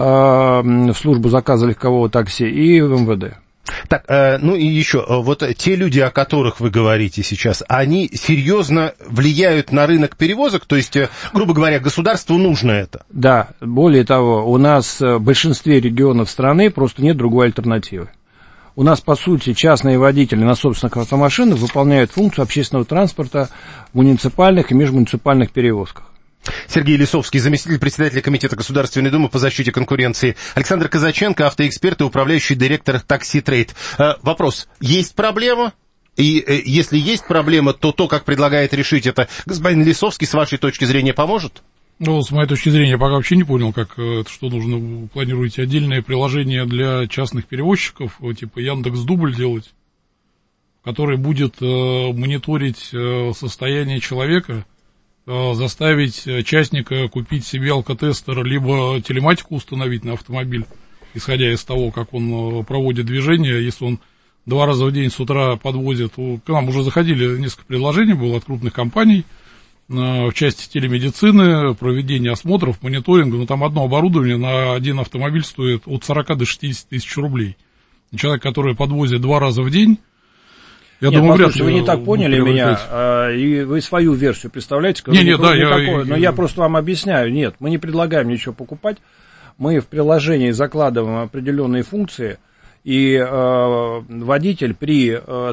в службу заказа легкового такси, и в эм вэ дэ. Так, э, ну и еще, вот те люди, о которых вы говорите сейчас, они серьезно влияют на рынок перевозок? То есть, э, грубо говоря, государству нужно это? Да, более того, у нас в большинстве регионов страны просто нет другой альтернативы. У нас, по сути, частные водители на собственных автомашинах выполняют функцию общественного транспорта в муниципальных и межмуниципальных перевозках. Сергей Лисовский, заместитель председателя Комитета Государственной Думы по защите конкуренции. Александр Казаченко, автоэксперт и управляющий директор Такси Трейд. Э, вопрос, есть проблема? И э, если есть проблема, то то, как предлагает решить это господин Лисовский, с вашей точки зрения, поможет? Ну, с моей точки зрения, пока вообще не понял, как, что нужно, вы планируете отдельное приложение для частных перевозчиков, типа Яндекс.Дубль делать, который будет э, мониторить э, состояние человека, заставить частника купить себе алкотестер, либо телематику установить на автомобиль, исходя из того, как он проводит движение. Если он два раза в день с утра подвозит, к нам уже заходили несколько предложений было от крупных компаний в части телемедицины, проведения осмотров, мониторинга, но там одно оборудование на один автомобиль стоит от сорока до шестидесяти тысяч рублей. Человек, который подвозит два раза в день, я нет, думаю, вряд ли вы не так поняли меня, а, и вы свою версию представляете, не, нет, да, я, такое, я, но я, я просто вам объясняю, нет, мы не предлагаем ничего покупать, мы в приложении закладываем определенные функции, и э, водитель при, э,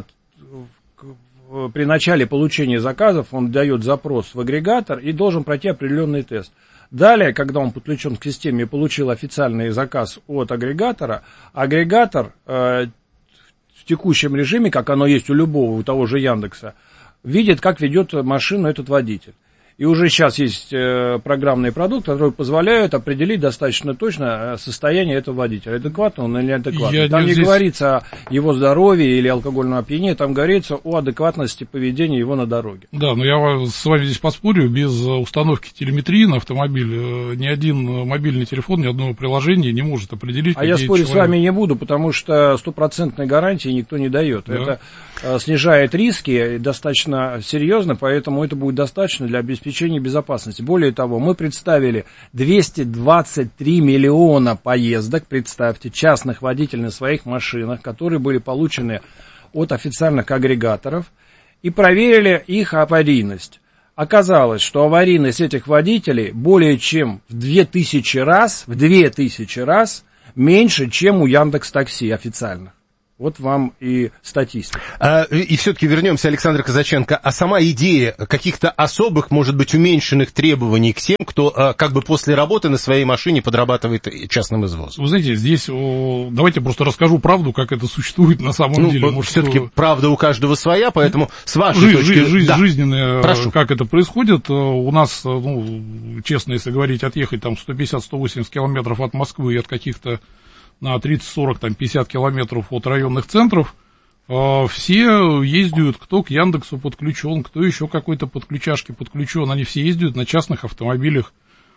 при начале получения заказов, он дает запрос в агрегатор и должен пройти определенный тест. Далее, когда он подключен к системе и получил официальный заказ от агрегатора, агрегатор э, в текущем режиме, как оно есть у любого, у того же Яндекса, видит, как ведет машину этот водитель. И уже сейчас есть э, программные продукты, которые позволяют определить достаточно точно состояние этого водителя. Адекватно он или неадекватный. Я, там не здесь... говорится о его здоровье или алкогольном опьянении, там говорится о адекватности поведения его на дороге. Да, но я с вами здесь поспорю, без установки телеметрии на автомобиль ни один мобильный телефон, ни одно приложение не может определить. А я спорить человек... с вами не буду, потому что стопроцентной гарантии никто не дает. Да. Это э, снижает риски достаточно серьезно, поэтому это будет достаточно для обеспечения безопасности. Более того, мы представили двести двадцать три миллиона поездок, представьте, частных водителей на своих машинах, которые были получены от официальных агрегаторов, и проверили их аварийность. Оказалось, что аварийность этих водителей более чем в две тысячи раз, в две тысячи раз меньше, чем у Яндекс.Такси официально. Вот вам и статистика. А, и все-таки вернемся, Александр Казаченко. А сама идея каких-то особых, может быть, уменьшенных требований к тем, кто а, как бы после работы на своей машине подрабатывает частным извозом? Вы знаете, здесь о, давайте просто расскажу правду, как это существует на самом ну, деле. Может, все-таки что... правда у каждого своя, поэтому с вашей жизнь, точки зрения... Жизнь да. жизненная, Прошу. Как это происходит. У нас, ну, честно, если говорить, отъехать там сто пятьдесят - сто восемьдесят километров от Москвы и от каких-то на тридцать - сорок, там, пятьдесят километров от районных центров, э, все ездят, кто к Яндексу подключен, кто еще какой-то подключашке подключен, они все ездят на частных автомобилях.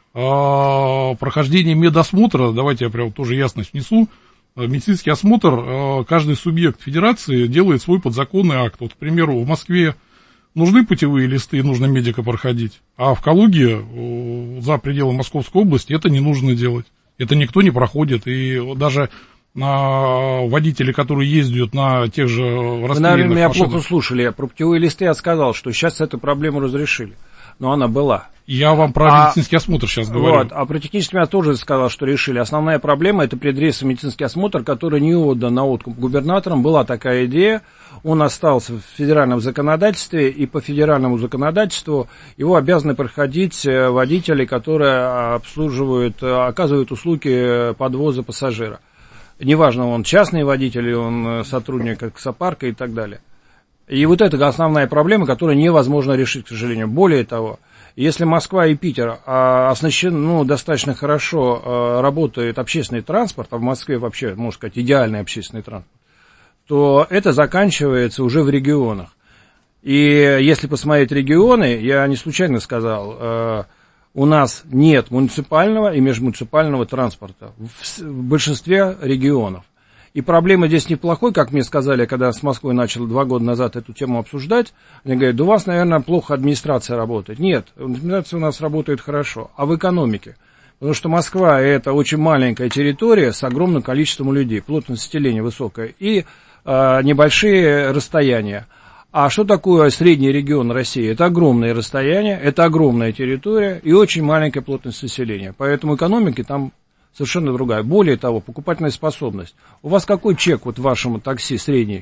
Э, прохождение медосмотра, давайте я прям тоже ясность внесу, э, медицинский осмотр, э, каждый субъект федерации делает свой подзаконный акт. Вот, к примеру, в Москве нужны путевые листы, нужно медика проходить, а в Калуге, э, за пределы Московской области, это не нужно делать. Это никто не проходит, и даже на водители, которые ездят на тех же расстрелянных Вы, наверное, меня машинах... плохо слушали. Про путевые листы я сказал, что сейчас эту проблему разрешили. Но она была. Я вам про а, медицинский осмотр сейчас говорю. Вот, а про технический я тоже сказал, что решили. Основная проблема — это предрейсовый медицинский осмотр, который не отдан на откуп губернаторам. Была такая идея. Он остался в федеральном законодательстве, и по федеральному законодательству его обязаны проходить водители, которые обслуживают, оказывают услуги подвоза пассажира. Неважно, он частный водитель, или он сотрудник таксопарка и так далее. И вот это основная проблема, которую невозможно решить, к сожалению. Более того, если Москва и Питер оснащены, ну, достаточно хорошо работает общественный транспорт, а в Москве вообще, можно сказать, идеальный общественный транспорт, то это заканчивается уже в регионах. И если посмотреть регионы, я не случайно сказал, э, у нас нет муниципального и межмуниципального транспорта в, в большинстве регионов. И проблема здесь неплохой, как мне сказали, когда с Москвой начал два года назад эту тему обсуждать. Они говорят, да у вас, наверное, плохо администрация работает. Нет, администрация у нас работает хорошо, а в экономике. Потому что Москва — это очень маленькая территория с огромным количеством людей, плотность населения высокая, и э, небольшие расстояния. А что такое средний регион России? Это огромные расстояния, это огромная территория и очень маленькая плотность населения. Поэтому экономики там совершенно другая. Более того, покупательная способность. У вас какой чек вот вашему такси средний?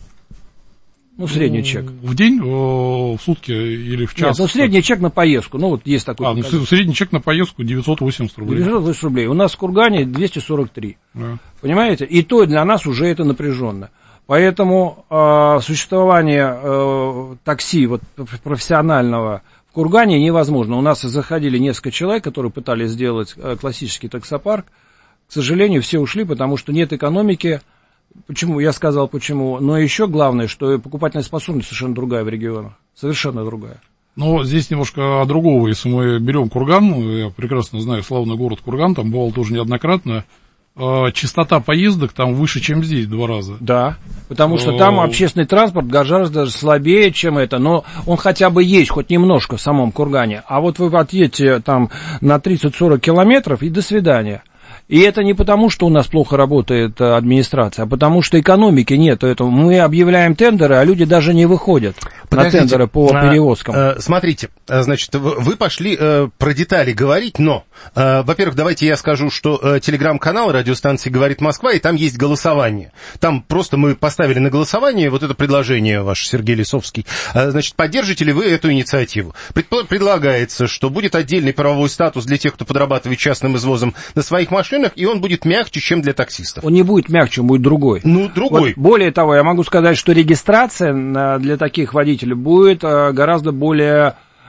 Ну, средний ну, чек. В день, в сутки или в час? Нет, ну, средний чек на поездку. Ну, вот есть такой. А, ну, средний чек на поездку девятьсот восемьдесят рублей. девятьсот восемьдесят рублей. У нас в Кургане двести сорок три. Да. Понимаете? И то для нас уже это напряженно. Поэтому э, существование э, такси вот, профессионального в Кургане невозможно. У нас заходили несколько человек, которые пытались сделать э, классический таксопарк. К сожалению, все ушли, потому что нет экономики. Почему? Я сказал почему. Но еще главное, что покупательная способность совершенно другая в регионах. Совершенно другая. Но здесь немножко другого. Если мы берем Курган, я прекрасно знаю славный город Курган, там бывал тоже неоднократно, частота поездок там выше, чем здесь, в два раза. Да, потому что там общественный транспорт гораздо слабее, чем это, но он хотя бы есть, хоть немножко в самом Кургане. А вот вы отъедете там на тридцать-сорок километров и до свидания. И это не потому, что у нас плохо работает администрация, а потому что экономики нет. Это мы объявляем тендеры, а люди даже не выходят. Подождите, на тендеры по а, перевозкам. А, смотрите, значит, вы пошли а, про детали говорить, но, а, во-первых, давайте я скажу, что а, телеграм-канал радиостанции «Говорит Москва», и там есть голосование. Там просто мы поставили на голосование вот это предложение ваше, Сергей Лисовский. А, значит, поддержите ли вы эту инициативу? Предпо- предлагается, что будет отдельный правовой статус для тех, кто подрабатывает частным извозом на своих машинах, и он будет мягче, чем для таксистов. Он не будет мягче, он будет другой. Ну, другой. Вот, более того, я могу сказать, что регистрация для таких водителей будет гораздо более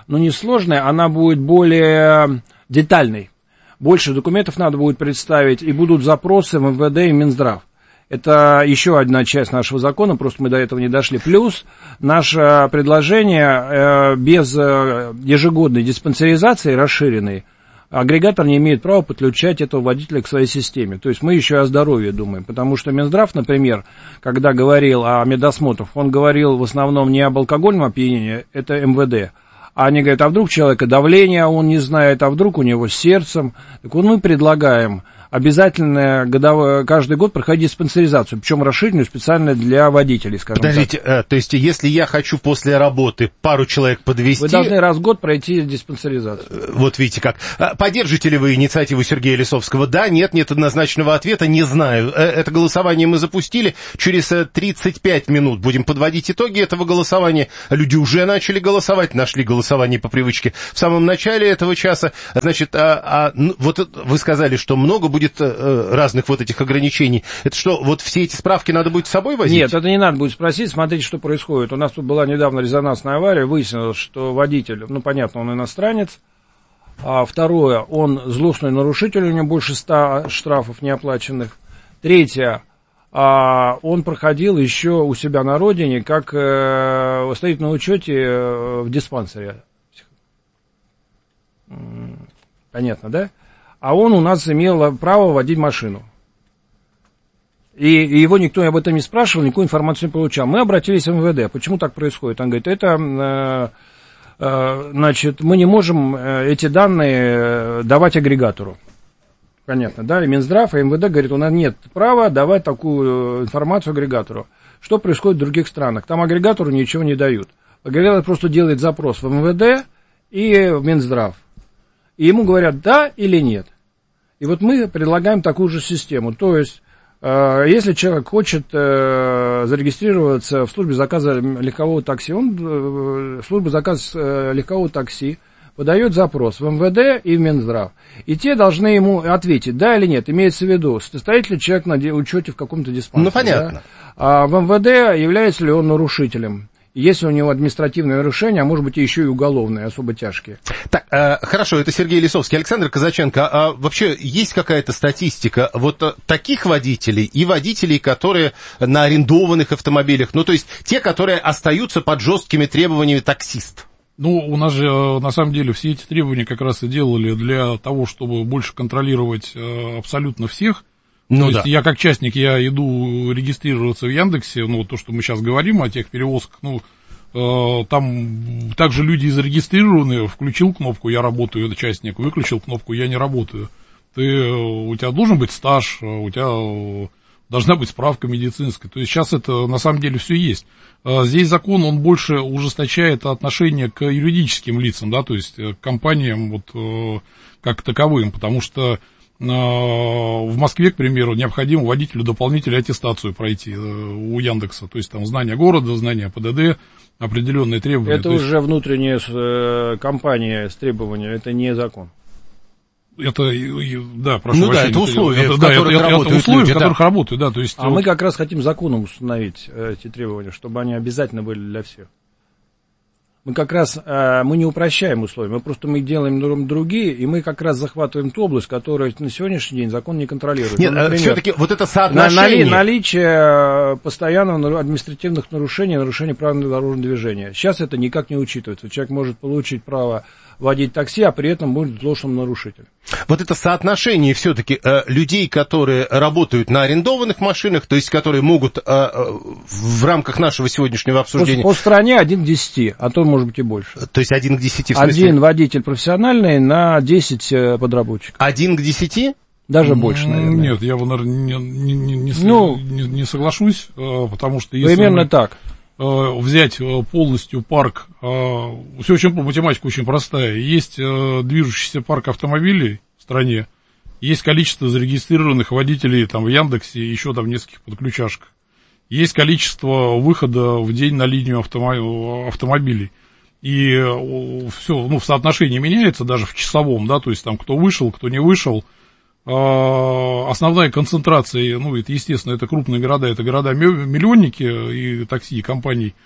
ну, не сложная, она будет более детальной. Больше документов надо будет представить, и будут запросы в эм вэ дэ и Минздрав. Это еще одна часть нашего закона, просто мы до этого не дошли. Плюс наше предложение без ежегодной диспансеризации расширенной, агрегатор не имеет права подключать этого водителя к своей системе. То есть мы еще о здоровье думаем, потому что Минздрав, например, когда говорил о медосмотрах, он говорил в основном не об алкогольном опьянении, это эм вэ дэ. А они говорят, а вдруг у человека давление, он не знает, а вдруг у него с сердцем. Так вот мы предлагаем обязательно годовой, каждый год проходить диспансеризацию, причем расширенную специально для водителей, скажем Подождите, так. Подождите, то есть если я хочу после работы пару человек подвезти... Вы должны раз в год пройти диспансеризацию. Вот видите как. Поддержите ли вы инициативу Сергея Лисовского? Да, нет, нет однозначного ответа, не знаю. Это голосование мы запустили. Через тридцать пять минут будем подводить итоги этого голосования. Люди уже начали голосовать, нашли голосование по привычке в самом начале этого часа. Значит, а, а, ну, вот вы сказали, что много будет разных вот этих ограничений. Это что, вот все эти справки надо будет с собой возить? Нет, это не надо будет спросить. Смотрите, что происходит. У нас тут была недавно резонансная авария. Выяснилось, что водитель, ну, понятно, он иностранец. А второе, он злостный нарушитель, у него больше ста штрафов неоплаченных. Третье, а он проходил еще у себя на родине, как э, стоит на учете э, в диспансере. Понятно, да? А он у нас имел право водить машину. И, и его никто об этом не спрашивал, никакую информацию не получал. Мы обратились в эм вэ дэ. Почему так происходит? Он говорит, это, э, э, значит, мы не можем эти данные давать агрегатору. Понятно, да? И Минздрав, и эм вэ дэ говорит, у нас нет права давать такую информацию агрегатору. Что происходит в других странах? Там агрегатору ничего не дают. Агрегатор просто делает запрос в эм вэ дэ и в Минздрав. И ему говорят, да или нет. И вот мы предлагаем такую же систему. То есть, э, если человек хочет э, зарегистрироваться в службе заказа легкового такси, он э, в службу заказа э, легкового такси подает запрос в эм вэ дэ и в Минздрав. И те должны ему ответить, да или нет. Имеется в виду, стоит ли человек на учете в каком-то диспансере. Ну, понятно. Да? А в эм вэ дэ является ли он нарушителем. Если у него административное нарушение, а может быть еще и уголовное, особо тяжкие. Так, э, хорошо, это Сергей Лисовский. Александр Казаченко, а вообще есть какая-то статистика вот таких водителей и водителей, которые на арендованных автомобилях, ну то есть те, которые остаются под жесткими требованиями таксист? Ну, у нас же, на самом деле, все эти требования как раз и делали для того, чтобы больше контролировать абсолютно всех. Ну, то да. есть я как частник, я иду регистрироваться в Яндексе, ну, то, что мы сейчас говорим о тех перевозках, ну, э, там также люди зарегистрированы, включил кнопку «Я работаю», это частник, выключил кнопку «Я не работаю». Ты, у тебя должен быть стаж, у тебя должна быть справка медицинская, то есть сейчас это на самом деле все есть. Здесь закон, он больше ужесточает отношение к юридическим лицам, да, то есть к компаниям вот как таковым, потому что в Москве, к примеру, необходимо водителю дополнительную аттестацию пройти у Яндекса, то есть там знание города, знание пэ дэ дэ, определенные требования. Это уже есть... внутренняя компания с требованиями, это не закон. Это, да, прошу ну прощения. Да, это условия, это, в да, которых это, работают это условия, люди, в которых да. работают, да, то есть... А вот... мы как раз хотим законом установить эти требования, чтобы они обязательно были для всех. Мы как раз, мы не упрощаем условия, мы просто мы делаем другие, и мы как раз захватываем ту область, которую на сегодняшний день закон не контролирует. Нет, ну, например, все-таки вот это соотношение... Наличие постоянного административных нарушений, нарушений правил дорожного движения. Сейчас это никак не учитывается. Человек может получить право водить такси, а при этом будет злостным нарушителем. Вот это соотношение все-таки э, людей, которые работают на арендованных машинах, то есть которые могут э, в рамках нашего сегодняшнего обсуждения... По, по стране один к десяти, а то может быть и больше. То есть один к десяти в смысле? Один водитель профессиональный на десять подработчиков. Один к десяти? Даже больше, наверное. Нет, я бы, наверное, не, не, не, не, ну, не, не соглашусь, потому что если... Примерно мы... так. взять полностью парк, все очень, математика очень простая, есть движущийся парк автомобилей в стране, есть количество зарегистрированных водителей там в Яндексе и еще там в нескольких подключашках, есть количество выхода в день на линию автомо- автомобилей, и все, ну, в соотношении меняется даже в часовом, да, то есть там кто вышел, кто не вышел. Основная концентрация, ну, это, естественно, это крупные города, это города-миллионники и такси, и компаний,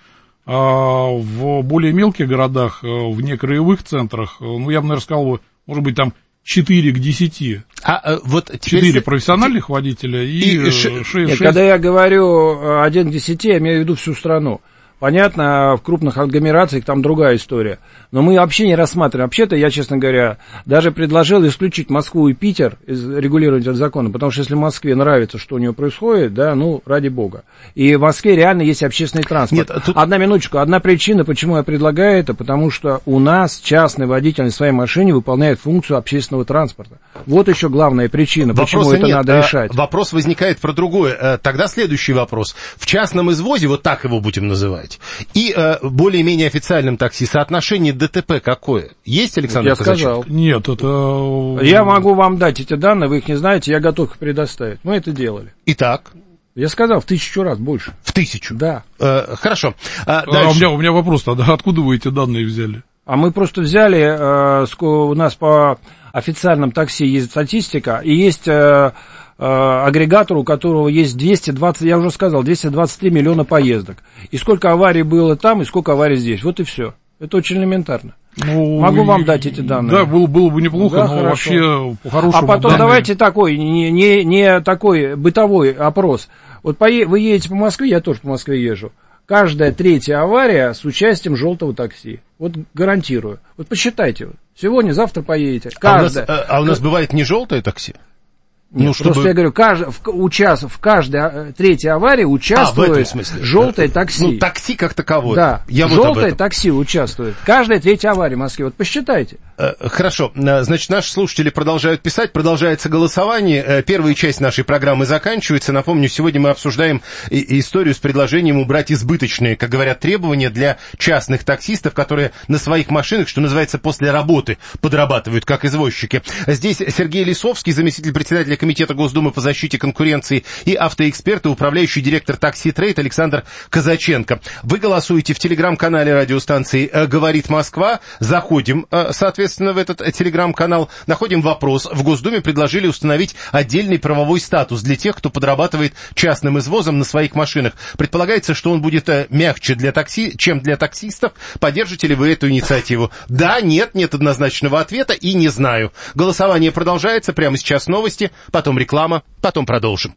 А в более мелких городах, в некраевых центрах, ну, я бы, наверное, сказал, может быть, там четыре к десяти. А, вот четыре профессиональных водителя и, и шесть. Нет, когда я говорю один к десяти, я имею в виду всю страну. Понятно, в крупных агломерациях там другая история. Но мы вообще не рассматриваем. Вообще-то я, честно говоря, даже предложил исключить Москву и Питер из регулирования этого закона, потому что если Москве нравится, что у нее происходит, да, ну, ради бога. И в Москве реально есть общественный транспорт. Нет, тут... Одна минуточку, одна причина, почему я предлагаю это, потому что у нас частный водитель на своей машине выполняет функцию общественного транспорта. Вот еще главная причина, почему Вопроса это нет. надо решать. Вопрос возникает про другое. Тогда следующий вопрос. В частном извозе, вот так его будем называть, и э, более-менее официальном такси соотношение ДТП какое? Есть, Александр Я Казаченко? сказал. Нет, это... Я могу вам дать эти данные, вы их не знаете, я готов их предоставить. Мы это делали. Итак? Я сказал, в тысячу раз больше. В тысячу? Да. Э, хорошо. А, а, у, меня, у меня вопрос тогда, откуда вы эти данные взяли? А мы просто взяли, э, у нас по официальным такси есть статистика, и есть... Э, агрегатор, у которого есть двести двадцать, я уже сказал, двести двадцать три миллиона поездок. И сколько аварий было там, и сколько аварий здесь. Вот и все. Это очень элементарно. Ну, Могу вам дать эти данные. Да, было, было бы неплохо, да, но хорошо. Вообще по-хорошему... А потом данные... давайте такой, не, не, не такой бытовой опрос. Вот пое... вы едете по Москве, я тоже по Москве езжу. Каждая третья авария с участием желтого такси. Вот гарантирую. Вот посчитайте. Сегодня, завтра поедете. Каждая. А у нас, а у нас бывает не желтое такси? Нет, ну, чтобы... Просто я говорю, кажд... в, участ... в каждой третьей аварии участвует а, желтое такси. Ну, такси как таковое. Да, я желтое вот такси участвует. Каждая третья авария в Москве. Вот посчитайте. Хорошо. Значит, наши слушатели продолжают писать. Продолжается голосование. Первая часть нашей программы заканчивается. Напомню, сегодня мы обсуждаем историю с предложением убрать избыточные, как говорят, требования для частных таксистов, которые на своих машинах, что называется, после работы подрабатывают как извозчики. Здесь Сергей Лисовский, заместитель председателя Комитета Госдумы по защите конкуренции, и автоэксперт и управляющий директор Такси Трейд Александр Казаченко. Вы голосуете в телеграм-канале радиостанции «Говорит Москва». Заходим, соответственно, в этот телеграм-канал, находим вопрос. В Госдуме предложили установить отдельный правовой статус для тех, кто подрабатывает частным извозом на своих машинах. Предполагается, что он будет мягче для такси, чем для таксистов. Поддержите ли вы эту инициативу? Да, нет, нет однозначного ответа и не знаю. Голосование продолжается. Прямо сейчас новости. Потом реклама, потом продолжим.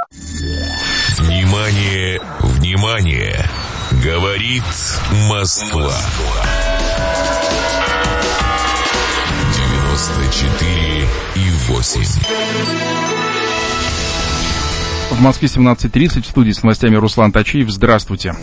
Внимание, внимание! Говорит Москва. девяносто четыре и восемь. В Москве семнадцать тридцать, в студии с новостями Руслан Тачиев. Здравствуйте.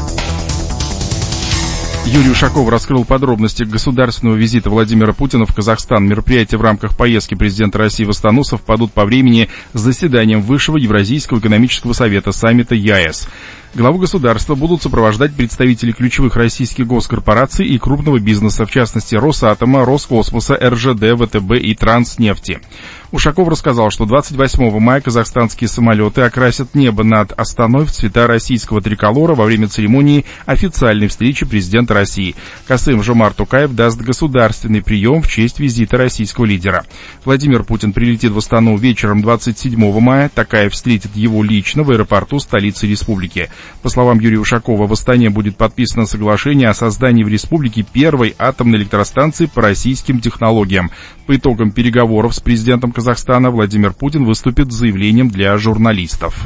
Юрий Ушаков раскрыл подробности государственного визита Владимира Путина в Казахстан. Мероприятия в рамках поездки президента России в Астану совпадут по времени с заседанием Высшего Евразийского экономического совета саммита ЕАЭС. Главу государства будут сопровождать представители ключевых российских госкорпораций и крупного бизнеса, в частности Росатома, Роскосмоса, эр жэ дэ, вэ тэ бэ и Транснефти. Ушаков рассказал, что двадцать восьмого мая казахстанские самолеты окрасят небо над Астаной в цвета российского триколора во время церемонии официальной встречи президента России. Касым-Жомарт Токаев даст государственный прием в честь визита российского лидера. Владимир Путин прилетит в Астану вечером двадцать седьмого мая. Токаев встретит его лично в аэропорту столицы республики. По словам Юрия Ушакова, в Астане будет подписано соглашение о создании в республике первой атомной электростанции по российским технологиям. По итогам переговоров с президентом Казахстана Владимир Путин выступит с заявлением для журналистов.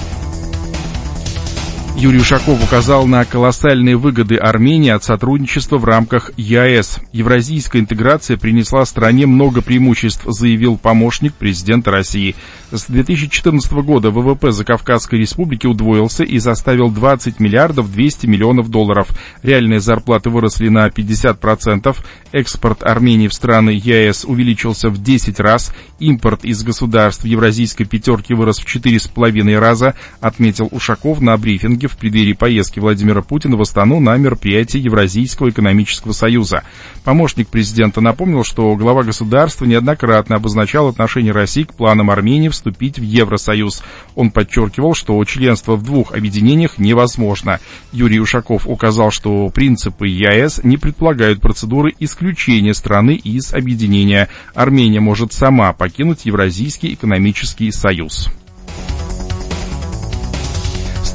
Юрий Ушаков указал на колоссальные выгоды Армении от сотрудничества в рамках ЕАЭС. Евразийская интеграция принесла стране много преимуществ, заявил помощник президента России. С две тысячи четырнадцатого года вэ вэ пэ Закавказской республики удвоился и составил двадцать миллиардов двести миллионов долларов. Реальные зарплаты выросли на пятьдесят процентов. Экспорт Армении в страны ЕАЭС увеличился в десять раз. Импорт из государств Евразийской пятерки вырос в четыре с половиной раза, отметил Ушаков на брифинге в преддверии поездки Владимира Путина в Астану на мероприятие Евразийского экономического союза. Помощник президента напомнил, что глава государства неоднократно обозначал отношение России к планам Армении вступить в Евросоюз. Он подчеркивал, что членство в двух объединениях невозможно. Юрий Ушаков указал, что принципы ЕАЭС не предполагают процедуры исключения страны из объединения. Армения может сама покинуть Евразийский экономический союз.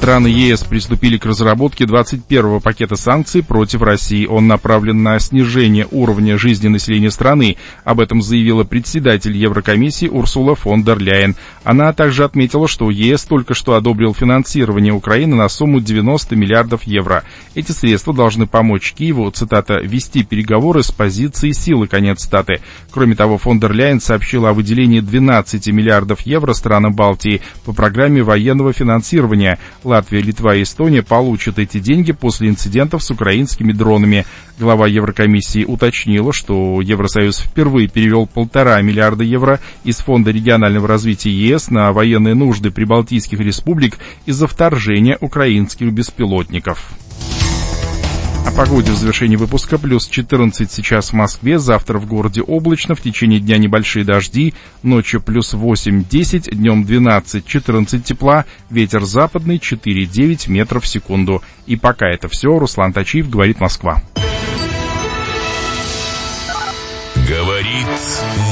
Страны ЕС приступили к разработке двадцать первого пакета санкций против России. Он направлен на снижение уровня жизни населения страны. Об этом заявила председатель Еврокомиссии Урсула фон дер Ляйен. Она также отметила, что ЕС только что одобрил финансирование Украины на сумму девяносто миллиардов евро. Эти средства должны помочь Киеву, цитата, «вести переговоры с позиции силы», конец цитаты. Кроме того, фон дер Ляйен сообщила о выделении двенадцати миллиардов евро странам Балтии по программе военного финансирования. Латвия, Литва и Эстония получат эти деньги после инцидентов с украинскими дронами. Глава Еврокомиссии уточнила, что Евросоюз впервые перевел полтора миллиарда евро из Фонда регионального развития ЕС на военные нужды прибалтийских республик из-за вторжения украинских беспилотников. О погоде в завершении выпуска. Плюс четырнадцать сейчас в Москве, завтра в городе облачно, в течение дня небольшие дожди, ночью плюс восемь-десять, днем двенадцать-четырнадцать тепла, ветер западный четыре-девять метров в секунду. И пока это все. Руслан Тачиев, говорит Москва. Говорит